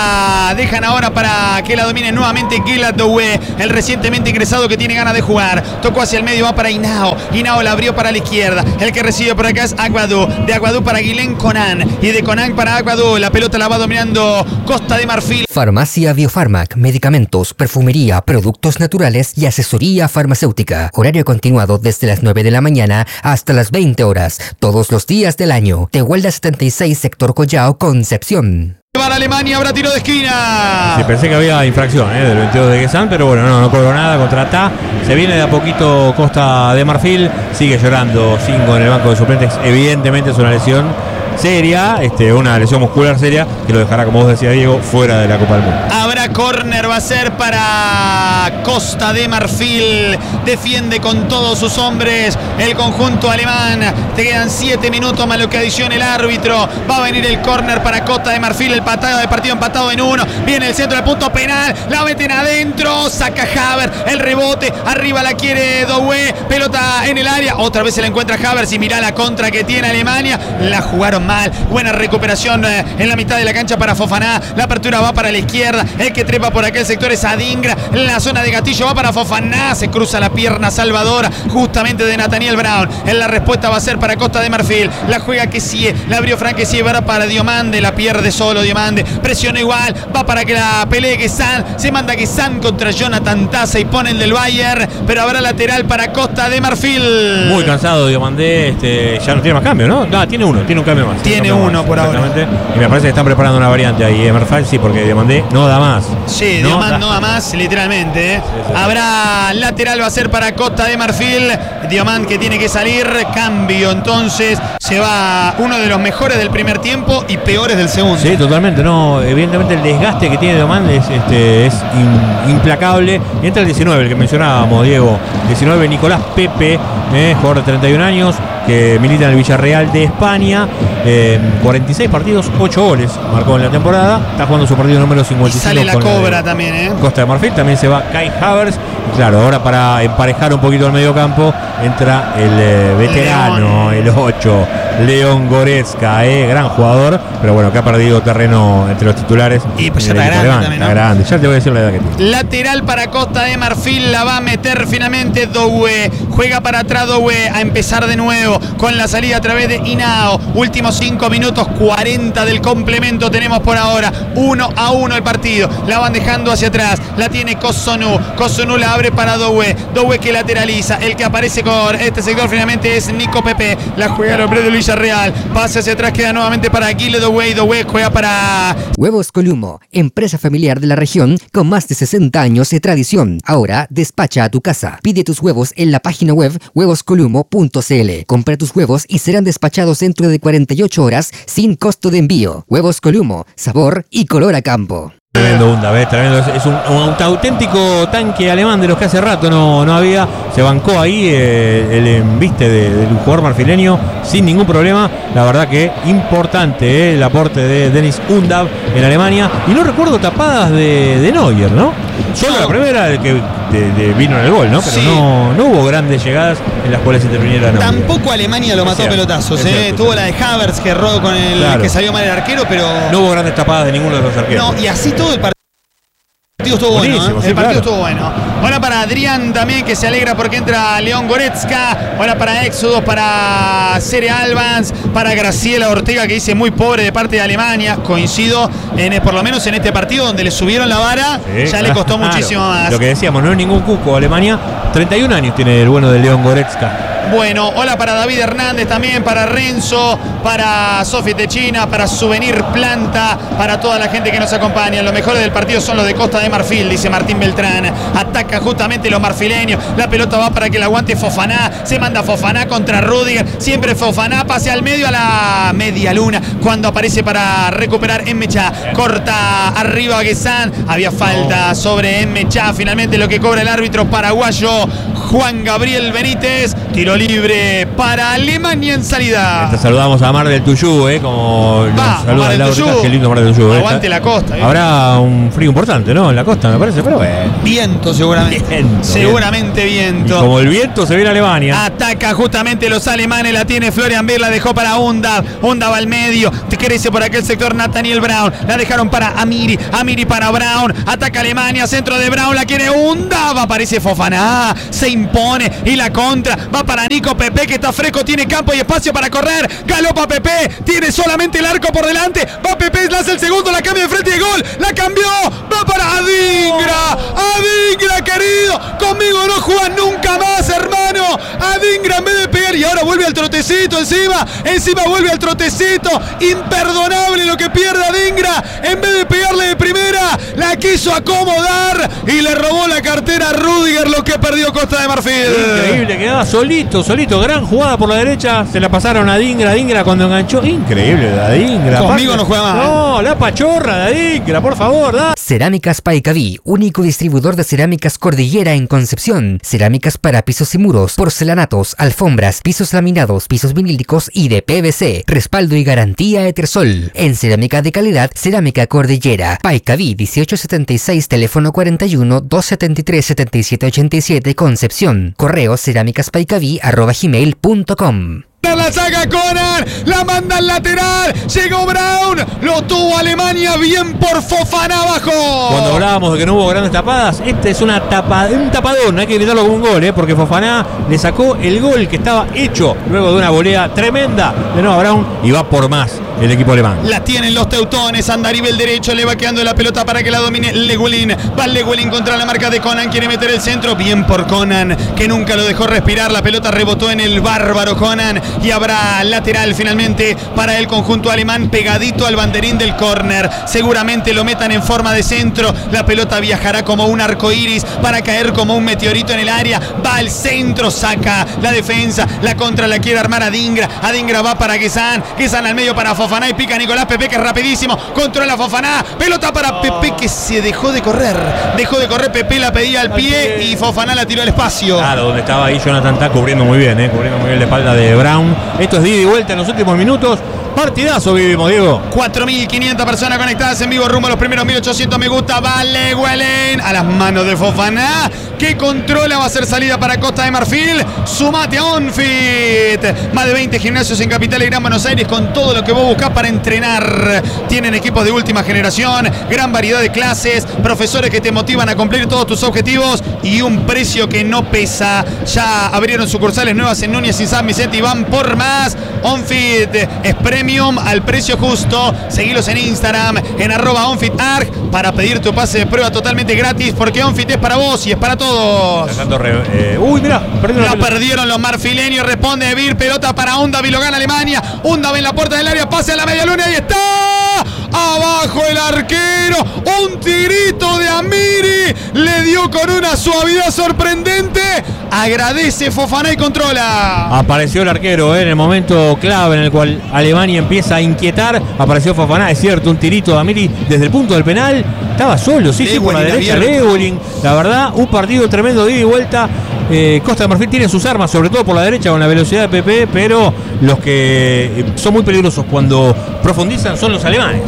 La dejan ahora para que la domine nuevamente Gela Doué, el recientemente ingresado que tiene ganas de jugar. Tocó hacia el medio, va para Hinao. Hinao la abrió para la izquierda. El que recibe por acá es Aguadú. De Aguadú para Guilén Conan. Y de Conan para Aguadú. La pelota la va dominando Costa de Marfil. Farmacia Biofarmac, medicamentos, perfumería, productos naturales y asesoría farmacéutica. Horario continuado desde las nueve de la mañana hasta las veinte horas, todos los días del año. Tehuelda setenta y seis, sector Collao, Concepción. Para Alemania, habrá tiro de esquina. Sí, pensé que había infracción ¿eh? del veintidós de Gesan, pero bueno, no, no cobró nada contra Ta. Se viene de a poquito Costa de Marfil. Sigue llorando Singo en el banco de suplentes. Evidentemente es una lesión seria, este, una lesión muscular seria que lo dejará, como vos decías, Diego, fuera de la Copa del Mundo. Habrá córner, va a ser para Costa de Marfil. Defiende con todos sus hombres el conjunto alemán. Te quedan siete minutos más lo que adiciona el árbitro. Va a venir el córner para Costa de Marfil. El patado de partido empatado en uno. Viene el centro del punto penal. La meten adentro. Saca Havertz. El rebote. Arriba la quiere Doué. Pelota en el área. Otra vez se la encuentra Havertz. Y mirá la contra que tiene Alemania. La jugaron mal. Buena recuperación eh, en la mitad de la cancha para Fofana. La apertura va para la izquierda. El que trepa por aquel sector es Adingra. En la zona de gatillo va para Fofana. Se cruza la pierna salvadora justamente de Nathaniel Brown. En la respuesta va a ser para Costa de Marfil. La juega Kessie. La abrió Frank Kessie. Va para Diomande. La pierde solo Diomande. Presiona igual. Va para que la pelee Gesan. Se manda Gesan contra Jonathan Taza y pone el del Bayern. Pero habrá lateral para Costa de Marfil. Muy cansado Diomande. Este, ya no tiene más cambio, ¿no? No, tiene uno. Tiene un cambio más. Tiene no uno más, por ahora. Y me parece que están preparando una variante ahí, ¿eh? Marfal, sí, porque Diomandé no da más. Sí, no Diomandé da. no da más, literalmente. ¿eh? Sí, sí, Habrá sí. lateral, va a ser para Costa de Marfil. Diomandé que tiene que salir. Cambio, entonces se va uno de los mejores del primer tiempo y peores del segundo. Sí, totalmente. No, evidentemente el desgaste que tiene Diomandé es, este, es in, implacable. Y entra el diecinueve, el que mencionábamos, Diego. diecinueve, Nicolás Pepe, eh, jugador de treinta y un años, que milita en el Villarreal de España. Eh, cuarenta y seis partidos, ocho goles marcó en la temporada. Está jugando su partido número cincuenta y cinco. Y sale la cobra la también, ¿eh? Costa de Marfil. También se va Kai Havertz. Y claro, ahora para emparejar un poquito el medio campo entra el eh, veterano, León. el ocho, León Goretzka, eh, gran jugador, pero bueno, que ha perdido terreno entre los titulares. Y pues ya está grande Levan, también, ¿no? Está grande, ya te voy a decir la edad que tiene. Lateral para Costa de Marfil, la va a meter finalmente Doué. Juega para atrás Doué, a empezar de nuevo con la salida a través de Hinao. Últimos cinco minutos, cuarenta del complemento tenemos por ahora. uno a uno el partido. La van dejando hacia atrás. La tiene Kosunu. Kosunu la abre para Doué. Doué que lateraliza. El que aparece con este sector finalmente es Nico Pepe. La juega el hombre del Villarreal. Pase hacia atrás, queda nuevamente para Guile Doué. Doué juega para Huevos Columo, empresa familiar de la región con más de sesenta años de tradición. Ahora despacha a tu casa. Pide tus huevos en la página web huevos columo punto c l. Compra tus huevos y serán despachados dentro de cuarenta y ocho horas sin costo de envío. Huevos Columo, sabor y color a campo. Tremendo Unda, ¿ves? Tremendo. Es un, un auténtico tanque alemán de los que hace rato no, no había. Se bancó ahí eh, el embiste de, del jugador marfileño sin ningún problema. La verdad que importante eh, el aporte de Dennis Undav en Alemania. Y no recuerdo tapadas de, de Neuer, ¿no? Solo no. La primera, el que de, de vino en el gol, ¿no? Pero Sí. no, no hubo grandes llegadas en las cuales interviniera Neuer. Tampoco Alemania lo Es mató a cierto, pelotazos, es ¿eh? cierto, Tuvo sí. la de Havertz que erró con el Claro. que salió mal el arquero, pero. No hubo grandes tapadas de ninguno de los arqueros. No, y así todo el partido estuvo Buenísimo, bueno, ¿eh? sí, El partido claro. estuvo bueno. Hola para Adrián también, que se alegra porque entra León Goretzka. Hola para Éxodos, para Cere Albans, para Graciela Ortega, que dice muy pobre de parte de Alemania. Coincido, en, por lo menos en este partido donde le subieron la vara, Sí, ya le costó claro. muchísimo más. Lo que decíamos, no es ningún cuco. Alemania, treinta y un años tiene el bueno de León Goretzka. Bueno, hola para David Hernández también, para Renzo, para Sofi Techina, para Souvenir Planta, para toda la gente que nos acompaña. Los mejores del partido son los de Costa de Marfil, dice Martín Beltrán. Ataca justamente los marfileños. La pelota va para que la aguante Fofaná. Se manda Fofaná contra Rudiger. Siempre Fofaná, pase al medio a la media luna. Cuando aparece para recuperar Enmecha. Corta arriba a Guesán. Había falta sobre Enmecha. Finalmente lo que cobra el árbitro paraguayo Juan Gabriel Benítez. Tiro libre para Alemania en salida. Te saludamos a Mar del Tuyú, ¿eh? Como Va, nos saluda Mar del Laura. Tuyú. Qué lindo Mar del Tuyú. ¿eh? Aguante la costa. ¿eh? Habrá un frío importante, ¿no? En la costa, me parece, pero bueno. Viento seguramente. Viento, seguramente Y viento. como el viento se viene a Alemania. Ataca justamente los alemanes, la tiene Florian Wirtz, la dejó para Unda, Unda va al medio, te crece por aquel sector Nathaniel Brown, la dejaron para Amiri, Amiri para Brown, ataca Alemania, centro de Brown, la quiere Unda, va, aparece Fofana, se impone y la contra, va para Nico Pepe que está fresco, tiene campo y espacio para correr, galopa Pepe, tiene solamente el arco por delante, va Pepe, la hace el segundo, la cambia de frente de gol, la cambió, va para Adingra, Adingra querido, conmigo no juegas nunca más hermano, Adingra en vez de pegar y ahora vuelve al trotecito encima, encima vuelve al trotecito, imperdonable lo que pierde Adingra, en vez de pegarle de primera, la quiso acomodar y le robó la cartera a Rudiger, lo que perdió Costa de Marfil. Increíble, quedaba solito, solito, gran jugada por la derecha, se la pasaron a Dingra, Dingra cuando enganchó, increíble de Adingra. Conmigo Aparte- no juega más. No, la pachorra de Adingra, por favor, da. Cerámicas Paicaví, único distribuidor de cerámicas Cordillera en Concepción. Cerámicas para pisos y muros, porcelanatos, alfombras, pisos laminados, pisos vinílicos y de P V C. Respaldo y garantía Etersol. En cerámica de calidad, Cerámica Cordillera. Paicaví dieciocho setenta y seis, teléfono cuarenta y uno, doscientos setenta y tres, setenta y siete ochenta y siete, Concepción. Correo cerámicaspaicaví arroba gmail punto com. La saca Conan, la manda al lateral, llegó Brown, lo tuvo Alemania, bien por Fofana abajo. Cuando hablábamos de que no hubo grandes tapadas, este es una tapa, un tapadón, hay que gritarlo como un gol, ¿eh? Porque Fofana le sacó el gol que estaba hecho luego de una volea tremenda de Noah Brown y va por más el equipo alemán. La tienen los teutones, anda a nivel derecho, le va quedando la pelota para que la domine Lewelyn. Va Lewelyn contra la marca de Conan, quiere meter el centro, bien por Conan, que nunca lo dejó respirar, la pelota rebotó en el bárbaro Conan y habrá lateral finalmente para el conjunto alemán pegadito al banderín del córner. Seguramente lo metan en forma de centro, la pelota viajará como un arco iris para caer como un meteorito en el área, va al centro, saca la defensa, la contra la quiere armar Adingra, Adingra va para Guesán, Guesán al medio para Fofana y pica Nicolás Pepe que es rapidísimo, controla Fofana, pelota para Pepe que se dejó de correr, dejó de correr Pepe, la pedía al pie y Fofana la tiró al espacio. Claro, donde estaba ahí Jonathan Tah cubriendo muy bien, ¿eh? Cubriendo muy bien la espalda de Brown. Esto es de ida y vuelta en los últimos minutos. Partidazo vivimos, Diego. cuatro mil quinientas personas conectadas en vivo rumbo a los primeros mil ochocientos me gusta. Vale, Lewelyn a las manos de Fofana que controla, va a ser salida para Costa de Marfil. Sumate a OnFit. Más de veinte gimnasios en Capital y Gran Buenos Aires con todo lo que vos buscás para entrenar. Tienen equipos de última generación, gran variedad de clases, profesores que te motivan a cumplir todos tus objetivos y un precio que no pesa. Ya abrieron sucursales nuevas en Núñez y San Vicente y van por más. OnFit es premium al precio justo. Seguilos en Instagram en arroba OnFitArg para pedir tu pase de prueba totalmente gratis porque OnFit es para vos y es para todos. Re, eh, uy, mirá, perdieron La la pelota. perdieron los marfileños, responde Vir, pelota para Undav y lo gana Alemania. Undav en la puerta del área, pase a la media luna y está abajo el arquero, un tirito de Amiri, le dio con una suavidad sorprendente, agradece Fofana y controla. Apareció el arquero, ¿eh? En el momento clave en el cual Alemania empieza a inquietar. Apareció Fofana, es cierto, un tirito de Amiri desde el punto del penal. Estaba solo, sí, sí, por la Lewelyn derecha, abierto. Lewelyn. La verdad, un partido tremendo de ida y vuelta. eh, Costa de Marfil tiene sus armas, sobre todo por la derecha con la velocidad de Pepe, pero los que son muy peligrosos cuando profundizan son los alemanes.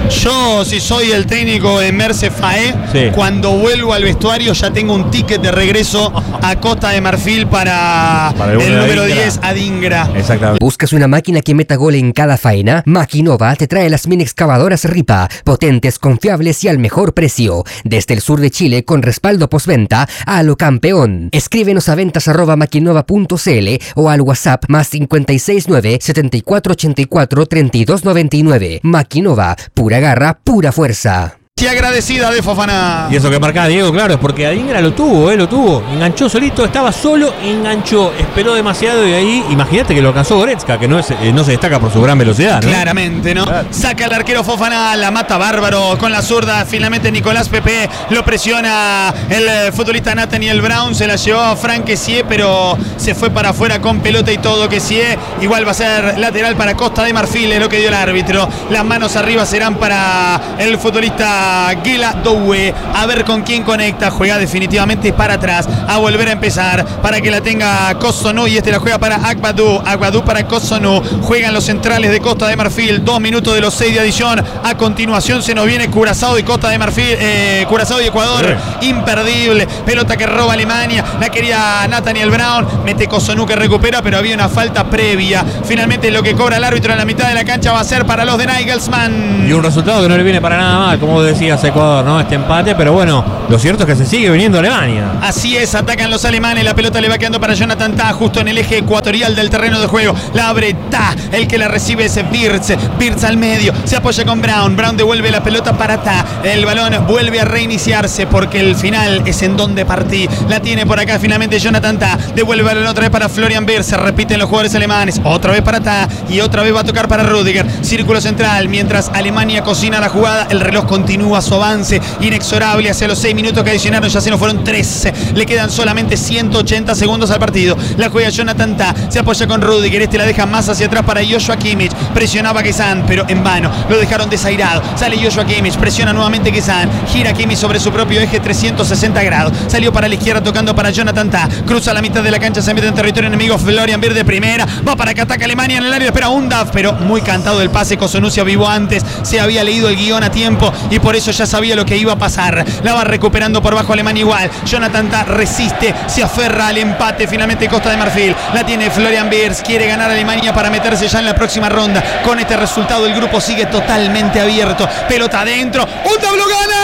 Yo, si soy el técnico de Merce Faé, sí. cuando vuelvo al vestuario ya tengo un ticket de regreso a Costa de Marfil para, para el, el número diez, Adingra. Exactamente. ¿Buscas una máquina que meta gol en cada faena? Maquinova te trae las mini excavadoras Ripa, potentes, confiables y al mejor precio. Desde el sur de Chile, con respaldo postventa a lo campeón. Escríbenos a ventas arroba maquinova punto cl o al WhatsApp más cinco seis nueve, setenta y cuatro ochenta y cuatro, treinta y dos noventa y nueve. Maquinova, pura garra, pura fuerza. Y agradecida de Fofana. Y eso que marcaba Diego, claro, es porque Adingra lo tuvo, eh, lo tuvo. Enganchó solito, estaba solo, enganchó, esperó demasiado y ahí, imagínate que lo alcanzó Goretzka, que no, es, eh, no se destaca por su gran velocidad, ¿no? Claramente, ¿no? Claro. Saca el arquero Fofana, la mata bárbaro con la zurda. Finalmente Nicolás Pepe lo presiona el futbolista Nathaniel Brown. Se la llevó a Frank Kessie, pero se fue para afuera con pelota y todo. Kessie igual va a ser lateral para Costa de Marfil, es lo que dio el árbitro. Las manos arriba serán para el futbolista Guila Doue, a ver con quién conecta. Juega definitivamente para atrás, a volver a empezar para que la tenga Cossonu, y este la juega para Agbadou, Agbadou para Cossonu. Juegan los centrales de Costa de Marfil, dos minutos de los seis de adición. A continuación se nos viene Curazao y Costa de Marfil, eh, Curazao y Ecuador, sí. Imperdible, pelota que roba Alemania, la quería Nathaniel Brown, mete Cossonu que recupera, pero había una falta previa. Finalmente lo que cobra el árbitro en la mitad de la cancha va a ser para los de Nagelsmann. Y un resultado que no le viene para nada mal, como decía Ecuador, ¿no? Este empate, pero bueno, lo cierto es que se sigue viniendo Alemania. Así es, atacan los alemanes, la pelota le va quedando para Jonathan Tah, justo en el eje ecuatorial del terreno de juego. La abre Tah, el que la recibe es Wirtz, Wirtz al medio, se apoya con Brown, Brown devuelve la pelota para Tah, el balón vuelve a reiniciarse porque el final es en donde partí. La tiene por acá finalmente Jonathan Tah, devuelve el balón otra vez para Florian Wirtz, se repiten los jugadores alemanes, otra vez para Tah y otra vez va a tocar para Rüdiger, círculo central, mientras Alemania cocina la jugada, el reloj continúa su avance inexorable hacia los seis minutos que adicionaron, ya se nos fueron trece, le quedan solamente ciento ochenta segundos al partido. La juega Jonathan Tah, se apoya con Rüdiger, este la deja más hacia atrás para Joshua Kimmich, presionaba Kesan, pero en vano, lo dejaron desairado, sale Joshua Kimmich, presiona nuevamente Kesan, gira Kimmich sobre su propio eje trescientos sesenta grados, salió para la izquierda tocando para Jonathan Tah, cruza la mitad de la cancha, se mete en territorio enemigo, Florian Wirtz de primera, va para que ataca Alemania en el área, espera Undav, pero muy cantado el pase, Cossonu se avivó antes, se había leído el guión a tiempo y por eso ya sabía lo que iba a pasar. La va recuperando por bajo Alemania igual. Jonathan Tah resiste, se aferra al empate. Finalmente Costa de Marfil la tiene Florian Wirtz. Quiere ganar Alemania para meterse ya en la próxima ronda. Con este resultado el grupo sigue totalmente abierto. Pelota adentro. ¡Un tablo gana!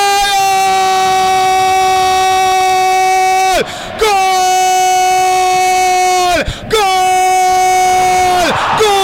¡Gol! ¡Gol! ¡Gol!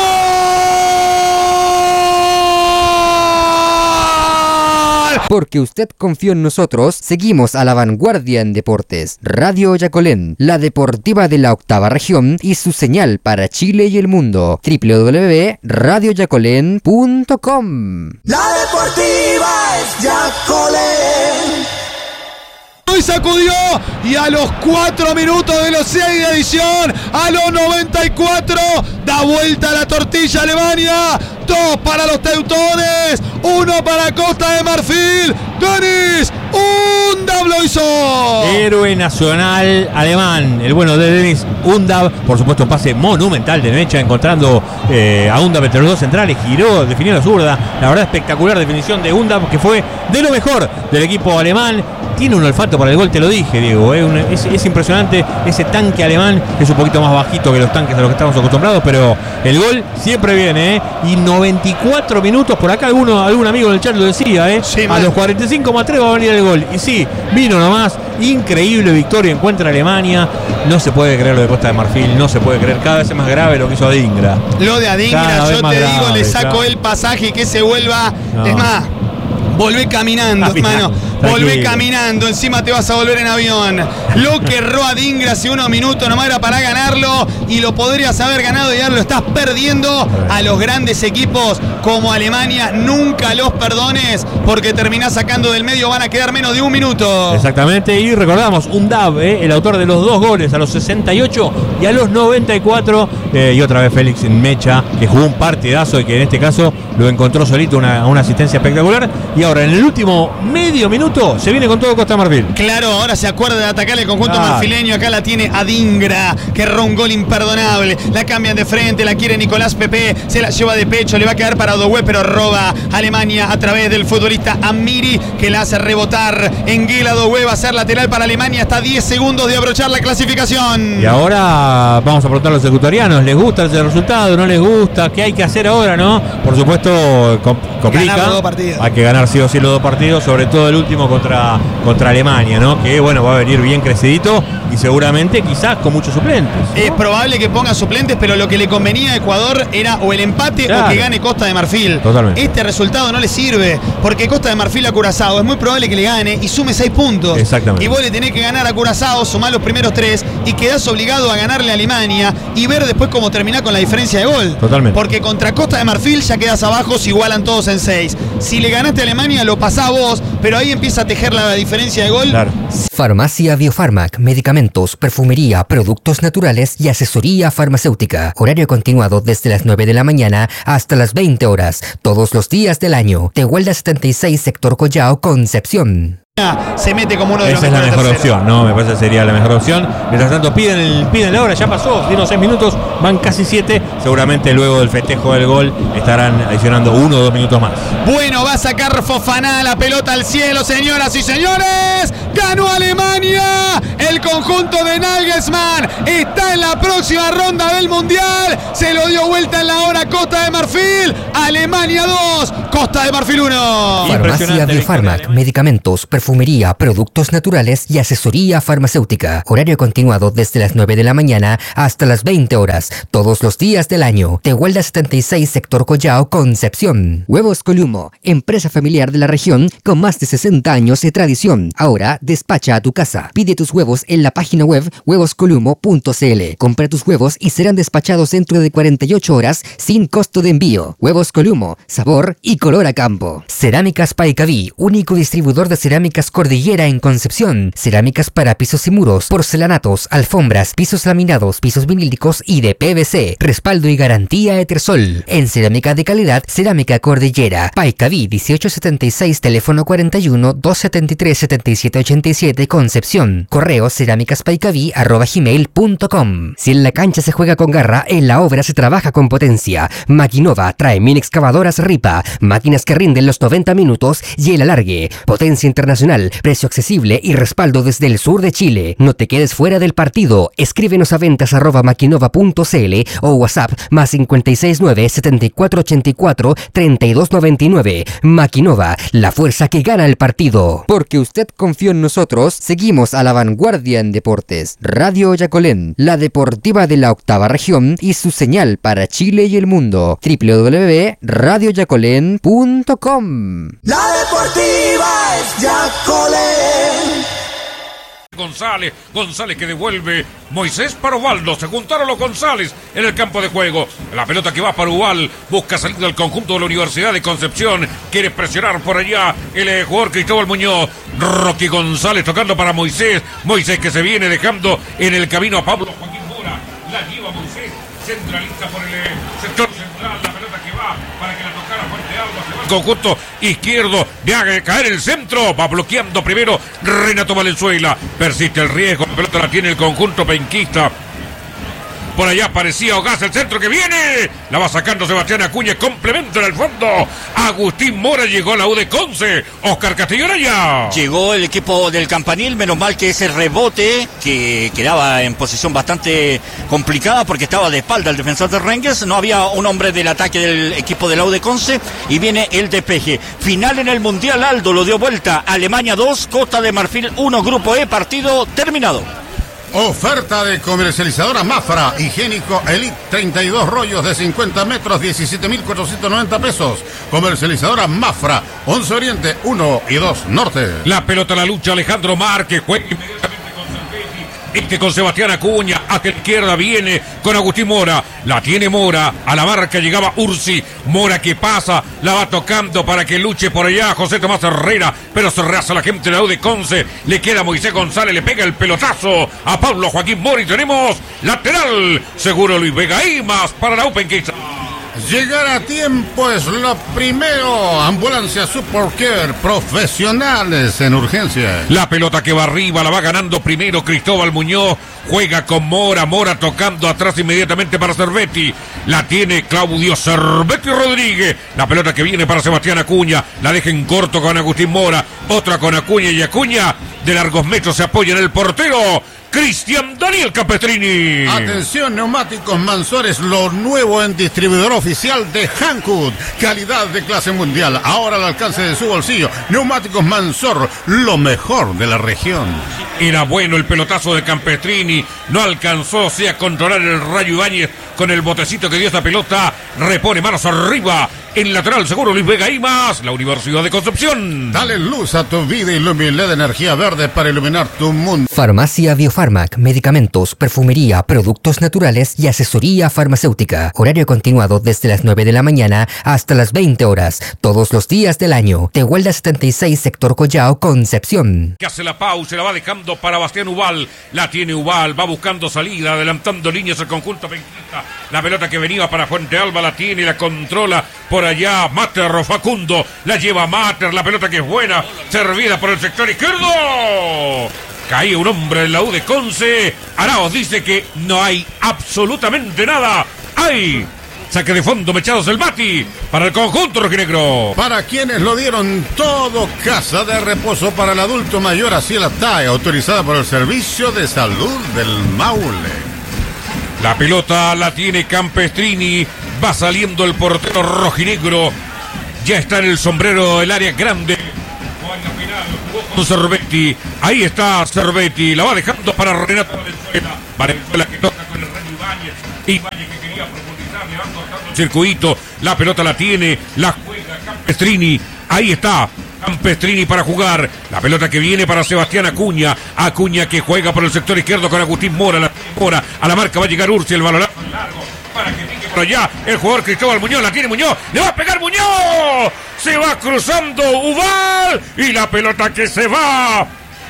Porque usted confió en nosotros, seguimos a la vanguardia en deportes. Radio Yacolén, la deportiva de la octava región y su señal para Chile y el mundo. doble u doble u doble u punto radio yacolén punto com. La deportiva es Yacolén. Y sacudió y a los cuatro minutos de los seis de adición, a los noventa y cuatro, da vuelta la tortilla Alemania. Dos para los teutones, uno para Costa de Marfil. Denis Undav lo hizo. Héroe nacional alemán, el bueno de Denis Undav. Por supuesto, un pase monumental de Mecha, encontrando eh, a Undav entre los dos centrales. Giró, definió la zurda. La verdad, espectacular definición de Undav, que fue de lo mejor del equipo alemán. Tiene un olfato para el gol, te lo dije, Diego. ¿eh? Un, es, es impresionante ese tanque alemán, que es un poquito más bajito que los tanques a los que estamos acostumbrados, pero el gol siempre viene. ¿eh? Y noventa y cuatro minutos, por acá alguno, algún amigo en el chat lo decía, ¿eh? Sí, a los cuarenta y cinco más tres va a venir el gol. Y sí, vino nomás. Increíble victoria, encuentra Alemania. No se puede creer lo de Costa de Marfil, no se puede creer. Cada vez es más grave lo que hizo Adingra. Lo de Adingra, yo te digo, grave, le saco claro. el pasaje y que se vuelva. No. Es más, volvé caminando, hermano. Volvé caminando, encima te vas a volver en avión. Lo que erró Adingra hace unos minutos nomás era para ganarlo y lo podrías haber ganado y ahora lo estás perdiendo. A los grandes equipos como Alemania nunca los perdones, porque terminás sacando del medio, van a quedar menos de un minuto. Exactamente, y recordamos, Undav, eh, el autor de los dos goles a los sesenta y ocho y a los noventa y cuatro, eh, y otra vez Félix Mecha, que jugó un partidazo y que en este caso lo encontró solito, una, una asistencia espectacular. Y ahora en el último medio minuto minuto se viene con todo Costa de Marfil. Claro, ahora se acuerda de atacar el conjunto Claro. marfileño. Acá la tiene Adingra, que erró un gol imperdonable. La cambian de frente, la quiere Nicolás Pepe, se la lleva de pecho, le va a quedar para Odohue, pero roba Alemania a través del futbolista Amiri, que la hace rebotar. Enguela Odohue va a ser lateral para Alemania hasta diez segundos de abrochar la clasificación. Y ahora vamos a preguntar a los ecuatorianos, ¿les gusta ese resultado? ¿No les gusta? ¿Qué hay que hacer ahora, no? Por supuesto, com- complica. Ganar los dos partidos. Hay que ganar sí o sí los dos partidos, sobre todo el último contra, contra Alemania, ¿no? Que bueno, va a venir bien crecidito y seguramente quizás con muchos suplentes, ¿no? Es probable que ponga suplentes, pero lo que le convenía a Ecuador era o el empate Claro. o que gane Costa de Marfil. Totalmente. Este resultado no le sirve, porque Costa de Marfil a Curazao es muy probable que le gane y sume seis puntos. Exactamente. Y vos le tenés que ganar a Curazao, sumar los primeros tres y quedás obligado a ganarle a Alemania y ver después cómo terminar con la diferencia de gol. Totalmente. Porque contra Costa de Marfil ya quedas abajo, se igualan todos en seis. Si le ganaste a Alemania, lo pasás vos, pero ahí empieza a tejer la diferencia de gol. Claro. Farmacia Biofarmac, medicamentos, perfumería, productos naturales y asesoría farmacéutica. Horario continuado desde las nueve de la mañana hasta las veinte horas, todos los días del año. Tehuelda setenta y seis, sector Collao, Concepción. Se mete como uno de Esa los es la mejores mejor terceros. opción, ¿no? Me parece que sería la mejor opción. Mientras tanto, piden, el, piden la hora, ya pasó, dieron seis minutos, van casi siete. Seguramente luego del festejo del gol estarán adicionando uno o dos minutos más. Bueno, va a sacar Fofana la pelota al cielo, señoras y señores. ¡Ganó Alemania! El conjunto de Nagelsmann está en la próxima ronda del Mundial. Se lo dio vuelta en la hora Costa de Marfil. Alemania dos, Costa de Marfil uno. Farmacia Impresionante Biofarmac, victoria. medicamentos, perfumería, productos naturales y asesoría farmacéutica. Horario continuado desde las nueve de la mañana hasta las veinte horas, todos los días del año. Tehuelda setenta y seis, sector Collao, Concepción. Huevos Columo, empresa familiar de la región con más de sesenta años de tradición. Ahora despacha a tu casa. Pide tus huevos en la página web huevos columo punto c l. Compra tus huevos y serán despachados dentro de cuarenta y ocho horas sin costo de envío. Huevos Columo, sabor y color a campo. Cerámicas Paicaví, único distribuidor de cerámicas Cordillera en Concepción. Cerámicas para pisos y muros, porcelanatos, alfombras, pisos laminados, pisos vinílicos y de P V C. Respaldo y garantía Etersol. En cerámica de calidad, Cerámica Cordillera. Paicaví dieciocho setenta y seis, teléfono cuarenta y uno, doscientos setenta y tres, setenta y siete ochenta y siete, Concepción. Correo cerámicaspaicaví arroba gmail punto com. Si en la cancha se juega con garra, en la obra se trabaja con potencia. Maquinova trae mini excavadoras Ripa, máquinas que rinden los noventa minutos y el alargue. Potencia internacional, precio accesible y respaldo desde el sur de Chile. No te quedes fuera del partido. Escríbenos a ventas arroba maquinova punto c l o WhatsApp más cincuenta y seis nueve, setenta y cuatro ochenta y cuatro, treinta y dos noventa y nueve. Maquinova, la fuerza que gana el partido. Porque usted confió en nosotros, seguimos a la vanguardia en deportes. Radio Yacolén, la deportiva de la octava región y su señal para Chile y el mundo. doble u doble u doble u punto radio yacolén punto com. La deportiva es Yacolén. González, González que devuelve, Moisés para Ubaldo, se juntaron los González en el campo de juego, la pelota que va para Ubal, busca salir del conjunto de la Universidad de Concepción, quiere presionar por allá el eh, jugador Cristóbal Muñoz, Rocky González tocando para Moisés, Moisés que se viene dejando en el camino a Pablo Joaquín Mora, la lleva Moisés, centralista por el eh, sector central, la pelota que va para que la tocara fuerte Alba, se va al conjunto izquierdo, de caer el centro, va bloqueando primero Renato Valenzuela, persiste el riesgo, la pelota la tiene el conjunto penquista. Por allá aparecía Ogaz, el centro que viene. La va sacando Sebastián Acuña, complemento en el fondo. Agustín Mora llegó a la U de Conce. Oscar Castillo Araya. Llegó el equipo del Campanil, menos mal que ese rebote, que quedaba en posición bastante complicada porque estaba de espalda el defensor de Rengues. No había un hombre del ataque del equipo de la U de Conce. Y viene el despeje. Final en el Mundial, Aldo lo dio vuelta. Alemania dos, Costa de Marfil uno, Grupo E, partido terminado. Oferta de comercializadora Mafra, higiénico Elite, treinta y dos rollos de cincuenta metros, diecisiete mil cuatrocientos noventa pesos. Comercializadora Mafra, once Oriente, uno y dos Norte. La pelota a la lucha, Alejandro Márquez, juega inmediatamente con Sanfetti. Este con Sebastián Acuña, hacia la izquierda viene con Agustín Mora, la tiene Mora, a la marca llegaba Ursi, Mora que pasa, la va tocando para que luche por allá José Tomás Herrera, pero se rehace la gente de la U de Conce, le queda Moisés González, le pega el pelotazo a Pablo Joaquín Mora y tenemos lateral, seguro Luis Vega y más para la U penquista. Llegar a tiempo es lo primero. Ambulancia Supercare, profesionales en urgencia. La pelota que va arriba la va ganando primero Cristóbal Muñoz. Juega con Mora, Mora tocando atrás inmediatamente para Cervetti. La tiene Claudio Cervetti Rodríguez. La pelota que viene para Sebastián Acuña. La deja en corto con Agustín Mora. Otra con Acuña y Acuña. De largos metros se apoya en el portero Cristian Daniel Campestrini. Atención, neumáticos Mansor, lo nuevo en distribuidor oficial de Hankook. Calidad de clase mundial, ahora al alcance de su bolsillo. Neumáticos Mansor, lo mejor de la región. Era bueno el pelotazo de Campestrini. No alcanzó sí, a controlar el Rayo Ibáñez con el botecito que dio esta pelota. Repone manos arriba. En lateral seguro Luis Vega y más. La Universidad de Concepción. Dale luz a tu vida y Lumiled de energía verde para iluminar tu mundo. Farmacia Biofarmac, medicamentos, perfumería, productos naturales y asesoría farmacéutica. Horario continuado desde las nueve de la mañana hasta las veinte horas, todos los días del año. Tehuelda setenta y seis, sector Collao, Concepción. Que hace la pausa y la va dejando para Bastián Ubal. La tiene Ubal, va buscando salida, adelantando líneas el conjunto penquista. La pelota que venía para Fuente Alba la tiene y la controla por allá Mater Facundo. La lleva Mater, la pelota que es buena, servida por el sector izquierdo. Caía un hombre en la U de Conce. Arauz dice que no hay absolutamente nada. ¡Ay! Saque de fondo, Mechados el Bati para el conjunto rojinegro. Para quienes lo dieron todo, casa de reposo para el adulto mayor, así la T A E, autorizada por el Servicio de Salud del Maule. La pelota la tiene Campestrini. Va saliendo el portero rojinegro. Ya está en el sombrero el área grande. Con Cervetti. Ahí está Cervetti. La va dejando para Renato Valenzuela. Valenzuela que toca con el Rayo Ibáñez. Ibáñez que quería profundizar. Le van cortando el circuito. La pelota la tiene. La juega Campestrini. Ahí está Campestrini para jugar. La pelota que viene para Sebastián Acuña. Acuña que juega por el sector izquierdo con Agustín Mora. La Mora. A la marca va a llegar Ursi. El balonazo largo para que pique por allá el jugador Cristóbal Muñoz. La tiene Muñoz. Le va a pegar Muñoz. Se va cruzando Ubal. Y la pelota que se va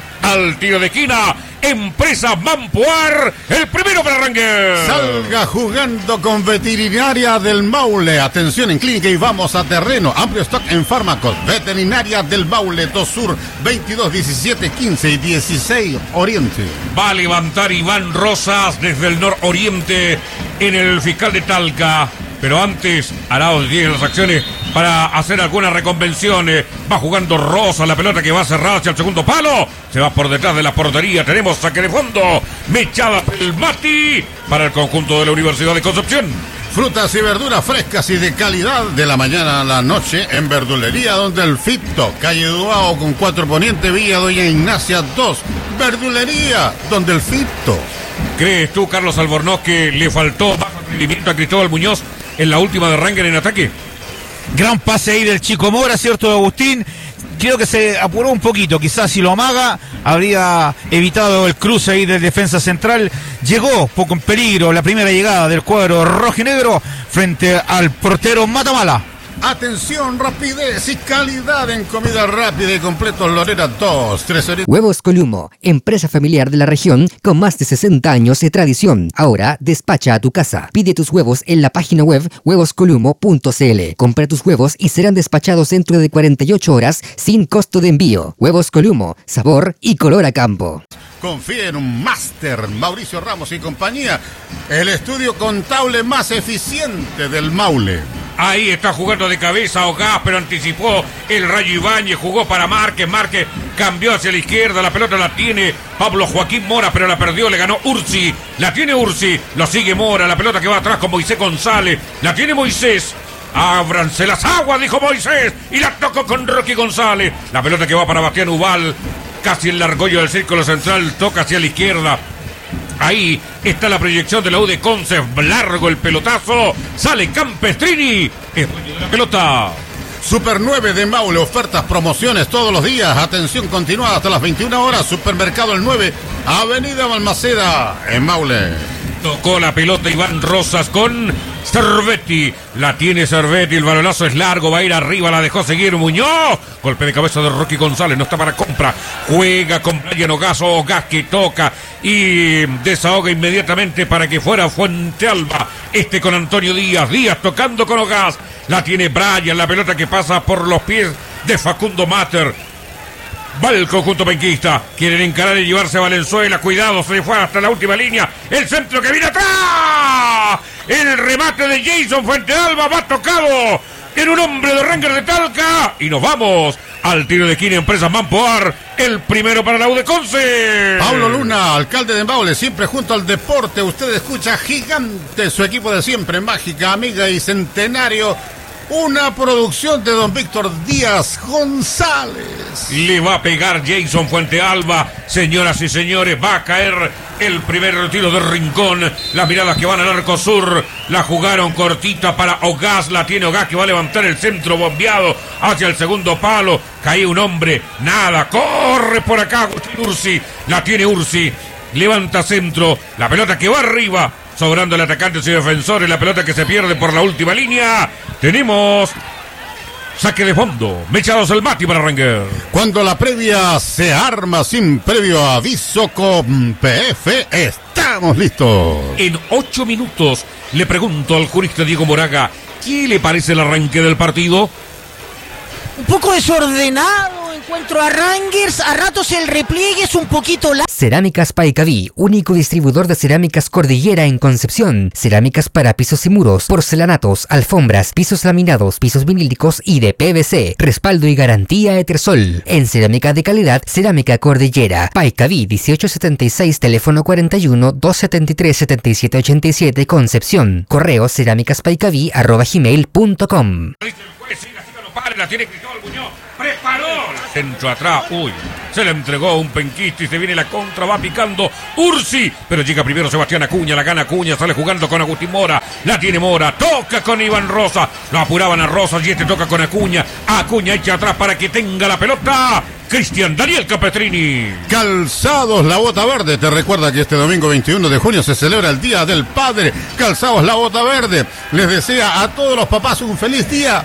al tiro de esquina. Empresa Mampuar, el primero para Rangel. Salga jugando con Veterinaria del Maule. Atención en clínica y vamos a terreno. Amplio stock en fármacos. Veterinaria del Maule, dos Sur, veintidós, diecisiete, quince y dieciséis Oriente. Va a levantar Iván Rosas desde el nororiente en el fiscal de Talca. Pero antes, Arauz tiene las acciones para hacer algunas reconvenciones. Va jugando Rosa, la pelota que va cerrada hacia el segundo palo. Se va por detrás de la portería. Tenemos saque de fondo. Mechada el Mati para el conjunto de la Universidad de Concepción. Frutas y verduras frescas y de calidad de la mañana a la noche en Verdulería Donde el Fito. Calle Duao con cuatro Poniente, Villa Doña Ignacia dos. Verdulería Donde el Fito. ¿Crees tú, Carlos Albornoz, que le faltó más rendimiento a Cristóbal Muñoz en la última de Rangel en ataque? Gran pase ahí del Chico Mora, ¿cierto, Agustín? Creo que se apuró un poquito, quizás si lo amaga habría evitado el cruce ahí del defensa central. Llegó poco en peligro la primera llegada del cuadro rojinegro frente al portero Matamala. Atención, rapidez y calidad en comida rápida y completos Lorena dos, tres horitas. Huevos Columo, empresa familiar de la región con más de sesenta años de tradición. Ahora despacha a tu casa. Pide tus huevos en la página web huevos columo punto c l. Compra tus huevos y serán despachados dentro de cuarenta y ocho horas sin costo de envío. Huevos Columo, sabor y color a campo. Confía en un máster, Mauricio Ramos y compañía, el estudio contable más eficiente del Maule. Ahí está jugando de cabeza Ogás, pero anticipó el Rayo Ibáñez, jugó para Márquez, Márquez cambió hacia la izquierda, la pelota la tiene Pablo Joaquín Mora, pero la perdió, le ganó Ursi, la tiene Ursi, lo sigue Mora, la pelota que va atrás con Moisés González, la tiene Moisés. Ábranse las aguas, dijo Moisés, y la tocó con Rocky González. La pelota que va para Bastián Ubal, casi el largollo del círculo central, toca hacia la izquierda. Ahí está la proyección de la U de Conce, largo el pelotazo, sale Campestrini, es dueño de la pelota. Super nueve de Maule, ofertas, promociones todos los días, atención continuada hasta las veintiuna horas, Supermercado El nueve, Avenida Balmaceda, en Maule. Tocó la pelota Iván Rosas con Cervetti. La tiene Cervetti, el balonazo es largo, va a ir arriba, la dejó seguir Muñoz. Golpe de cabeza de Rocky González, no está para compra. Juega con Brian Ogaz, Ogaz que toca y desahoga inmediatamente para que fuera Fuente Alba. Este con Antonio Díaz, Díaz tocando con Ogaz. La tiene Brian, la pelota que pasa por los pies de Facundo Mater. Va el conjunto penquista. Quieren encarar y llevarse a Valenzuela. Cuidado, se fue hasta la última línea. El centro que viene atrás. El remate de Jason Fuentealba va tocado en un hombre de Rangers de Talca. Y nos vamos al tiro de esquina Empresas Mampoar. El primero para la U de Conce. Pablo Luna, alcalde de Embaule, siempre junto al deporte. Usted escucha Gigante, su equipo de siempre, Mágica, Amiga y Centenario. Una producción de don Víctor Díaz González. Le va a pegar Jason Fuentealba. Señoras y señores, va a caer el primer tiro de Rincón. Las miradas que van al arco sur. La jugaron cortita para Ogaz. La tiene Ogaz que va a levantar el centro bombeado hacia el segundo palo. Cae un hombre. Nada. Corre por acá Agustín Ursi. La tiene Ursi. Levanta centro. La pelota que va arriba. Sobrando el atacante y defensores, la pelota que se pierde por la última línea. Tenemos saque de fondo. Mechados el Mati para Rangers. Cuando la previa se arma sin previo aviso con P F, estamos listos. En ocho minutos le pregunto al jurista Diego Moraga, ¿qué le parece el arranque del partido? Un poco desordenado. Encuentro a Rangers, a ratos el repliegue es un poquito largo. Cerámicas Paicaví, único distribuidor de cerámicas Cordillera en Concepción. Cerámicas para pisos y muros, porcelanatos, alfombras, pisos laminados, pisos vinílicos y de P V C. Respaldo y garantía Etersol. En cerámica de calidad, Cerámica Cordillera. Paicaví dieciocho setenta y seis, teléfono cuarenta y uno, doscientos setenta y tres, setenta y siete ochenta y siete, Concepción. Correo cerámicaspaicaví arroba gmail punto com. La tiene Cristóbal Muñoz. Preparó. Centro atrás. Uy. Se le entregó un penquista y se viene la contra. Va picando Ursi. Pero llega primero Sebastián Acuña. La gana Acuña. Sale jugando con Agustín Mora. La tiene Mora. Toca con Iván Rosa. Lo apuraban a Rosas y este toca con Acuña. Acuña echa atrás para que tenga la pelota. Cristian Daniel Capetrini. Calzados La Bota Verde. Te recuerda que este domingo veintiuno de junio se celebra el Día del Padre. Calzados La Bota Verde les desea a todos los papás un feliz día.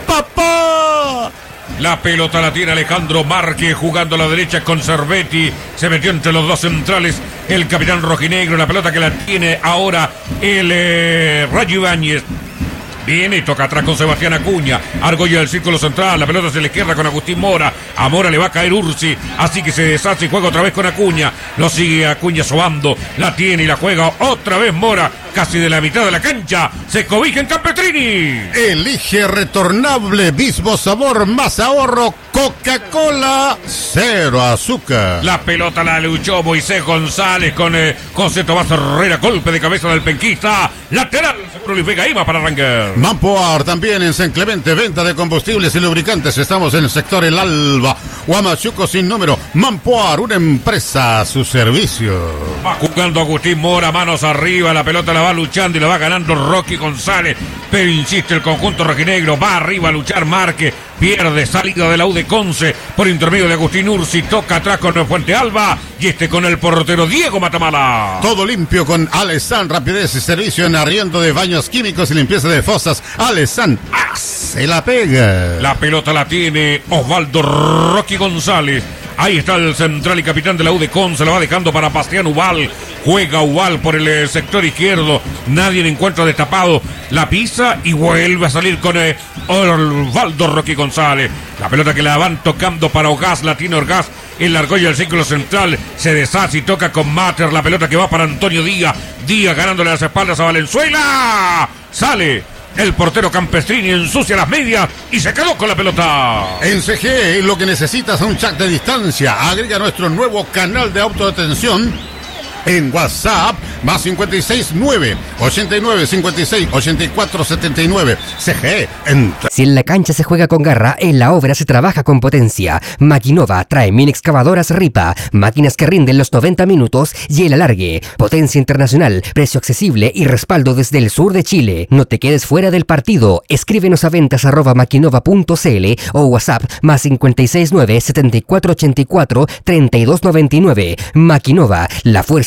¡Papá! La pelota la tiene Alejandro Márquez jugando a la derecha con Cervetti. Se metió entre los dos centrales el capitán rojinegro. La pelota que la tiene ahora el eh, Rayo Ibáñez. Viene y toca atrás con Sebastián Acuña. Argolla del círculo central. La pelota hacia la izquierda con Agustín Mora. A Mora le va a caer Ursi. Así que se deshace y juega otra vez con Acuña. Lo sigue Acuña sobando. La tiene y la juega otra vez Mora. Casi de la mitad de la cancha. Se cobija en Campetrini. Elige retornable. Mismo sabor, más ahorro. Coca-Cola. Cero azúcar. La pelota la luchó Moisés González con eh, José Tomás Herrera. Golpe de cabeza del penquista. Lateral. Seguro Luis Vega Ima para Rangers. Mampoar también en San Clemente, venta de combustibles y lubricantes. Estamos en el sector El Alba, Huamachuco sin número. Mampoar, una empresa a su servicio. Va jugando Agustín Mora, manos arriba, la pelota la va luchando y la va ganando Rocky González. Pero insiste el conjunto rojinegro, va arriba a luchar Márquez. Pierde salida de la U de Conce por intermedio de Agustín Ursi. Toca atrás con Fuentealba y este con el portero Diego Matamala. Todo limpio con Alesan, rapidez y servicio en arriendo de baños químicos y limpieza de fosas. Alesan, se la pega. La pelota la tiene Osvaldo Rocky González. Ahí está el central y capitán de la U de Conce. La va dejando para Bastián Ubal. Juega Ubal por el sector izquierdo. Nadie le encuentra destapado. La pisa y vuelve a salir con eh, Osvaldo Rocky González. La pelota que la van tocando para Ogaz. La tiene Orgaz. En la argolla del círculo central. Se deshace y toca con Mater. La pelota que va para Antonio Díaz. Díaz ganándole las espaldas a Valenzuela. Sale el portero Campestrini, ensucia las medias y se quedó con la pelota. En C G, lo que necesitas es un chat de distancia. Agrega nuestro nuevo canal de autodetención en WhatsApp, más cincuenta y seis nueve, ochenta y nueve, cincuenta y seis, ochenta y cuatro, setenta y nueve. C G, entra. Si en la cancha se juega con garra, en la obra se trabaja con potencia. Maquinova trae mini excavadoras Ripa, máquinas que rinden los noventa minutos y el alargue. Potencia internacional, precio accesible y respaldo desde el sur de Chile. No te quedes fuera del partido. Escríbenos a ventas arroba maquinova punto cl o WhatsApp más cincuenta y seis nueve, setenta y cuatro ochenta y cuatro, treinta y dos noventa y nueve. Maquinova, la fuerza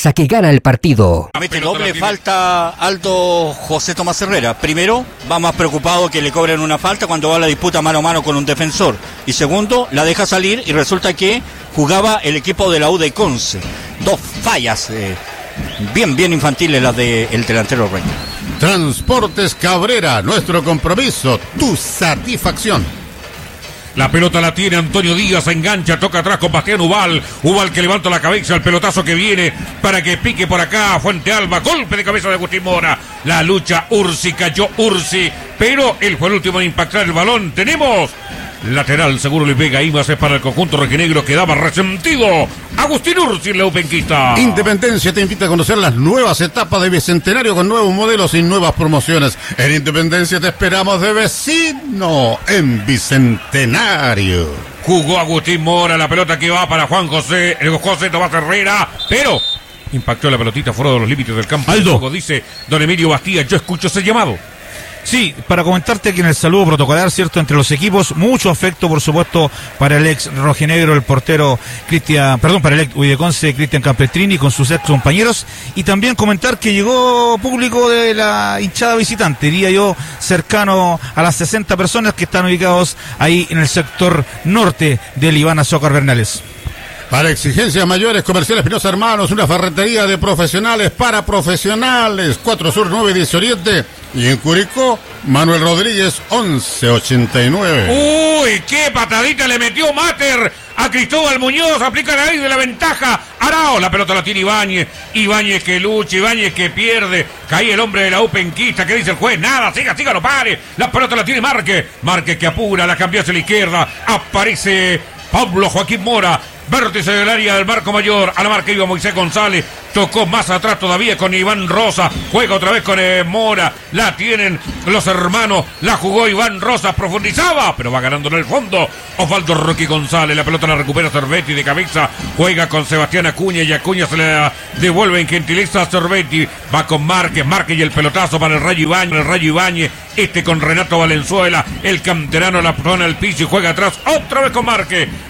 fuerza que gana el partido. Mete doble falta Aldo José Tomás Herrera. Primero, va más preocupado que le cobren una falta cuando va a la disputa mano a mano con un defensor. Y segundo, la deja salir y resulta que jugaba el equipo de la U de Conce. Dos fallas eh, bien, bien infantiles las del delantero Rangers. Transportes Cabrera, nuestro compromiso, tu satisfacción. La pelota la tiene Antonio Díaz, engancha, toca atrás con Bastián Ubal. Ubal que levanta la cabeza, el pelotazo que viene para que pique por acá. Fuente Alba, golpe de cabeza de Agustín Mora. La lucha, Ursi, cayó Ursi, pero él fue el último en impactar el balón. Tenemos lateral, seguro le pega Imas, es para el conjunto rojinegro, quedaba resentido Agustín Ursi en la Upenquista. Independencia te invita a conocer las nuevas etapas de Bicentenario con nuevos modelos y nuevas promociones. En Independencia te esperamos de vecino en Bicentenario. Jugó Agustín Mora, la pelota que va para Juan José, el José Tomás Herrera, pero impactó la pelotita fuera de los límites del campo. Aldo, dice don Emilio Bastía, yo escucho ese llamado. Sí, para comentarte que en el saludo protocolar, cierto, entre los equipos, mucho afecto, por supuesto, para el ex rojinegro, el portero Cristian, perdón, para el ex Uideconce, Cristian Campestrini, con sus ex compañeros, y también comentar que llegó público de la hinchada visitante, diría yo, cercano a las sesenta personas que están ubicados ahí en el sector norte del Iván Azócar Bernales. Para exigencias mayores, Comercial Espinosa Hermanos, una ferretería de profesionales para profesionales. cuatro Sur, nueve diez Oriente. Y en Curicó, Manuel Rodríguez, once ochenta y nueve. Uy, qué patadita le metió Mater a Cristóbal Muñoz. Aplica la ley de la ventaja. Arao, la pelota la tiene Ibáñez. Ibáñez que lucha, Ibáñez que pierde. Cae el hombre de la Upenquista. ¿Qué dice el juez? Nada, siga, siga, no pare. La pelota la tiene Márquez. Márquez que apura, la cambió hacia la izquierda. Aparece Pablo Joaquín Mora. Vértice del área del marco mayor. A la marca iba Moisés González. Tocó más atrás todavía con Iván Rosa. Juega otra vez con eh, Mora. La tienen los hermanos. La jugó Iván Rosa. Profundizaba, pero va ganando en el fondo Osvaldo Rocky González. La pelota la recupera Cervetti de cabeza. Juega con Sebastián Acuña. Y Acuña se la devuelve en gentileza a Cervetti. Va con Márquez. Márquez y el pelotazo para el Rayo Ibáñez. El Rayo Ibáñez. Este con Renato Valenzuela. El canterano la pone al piso y juega atrás. Otra vez con Márquez.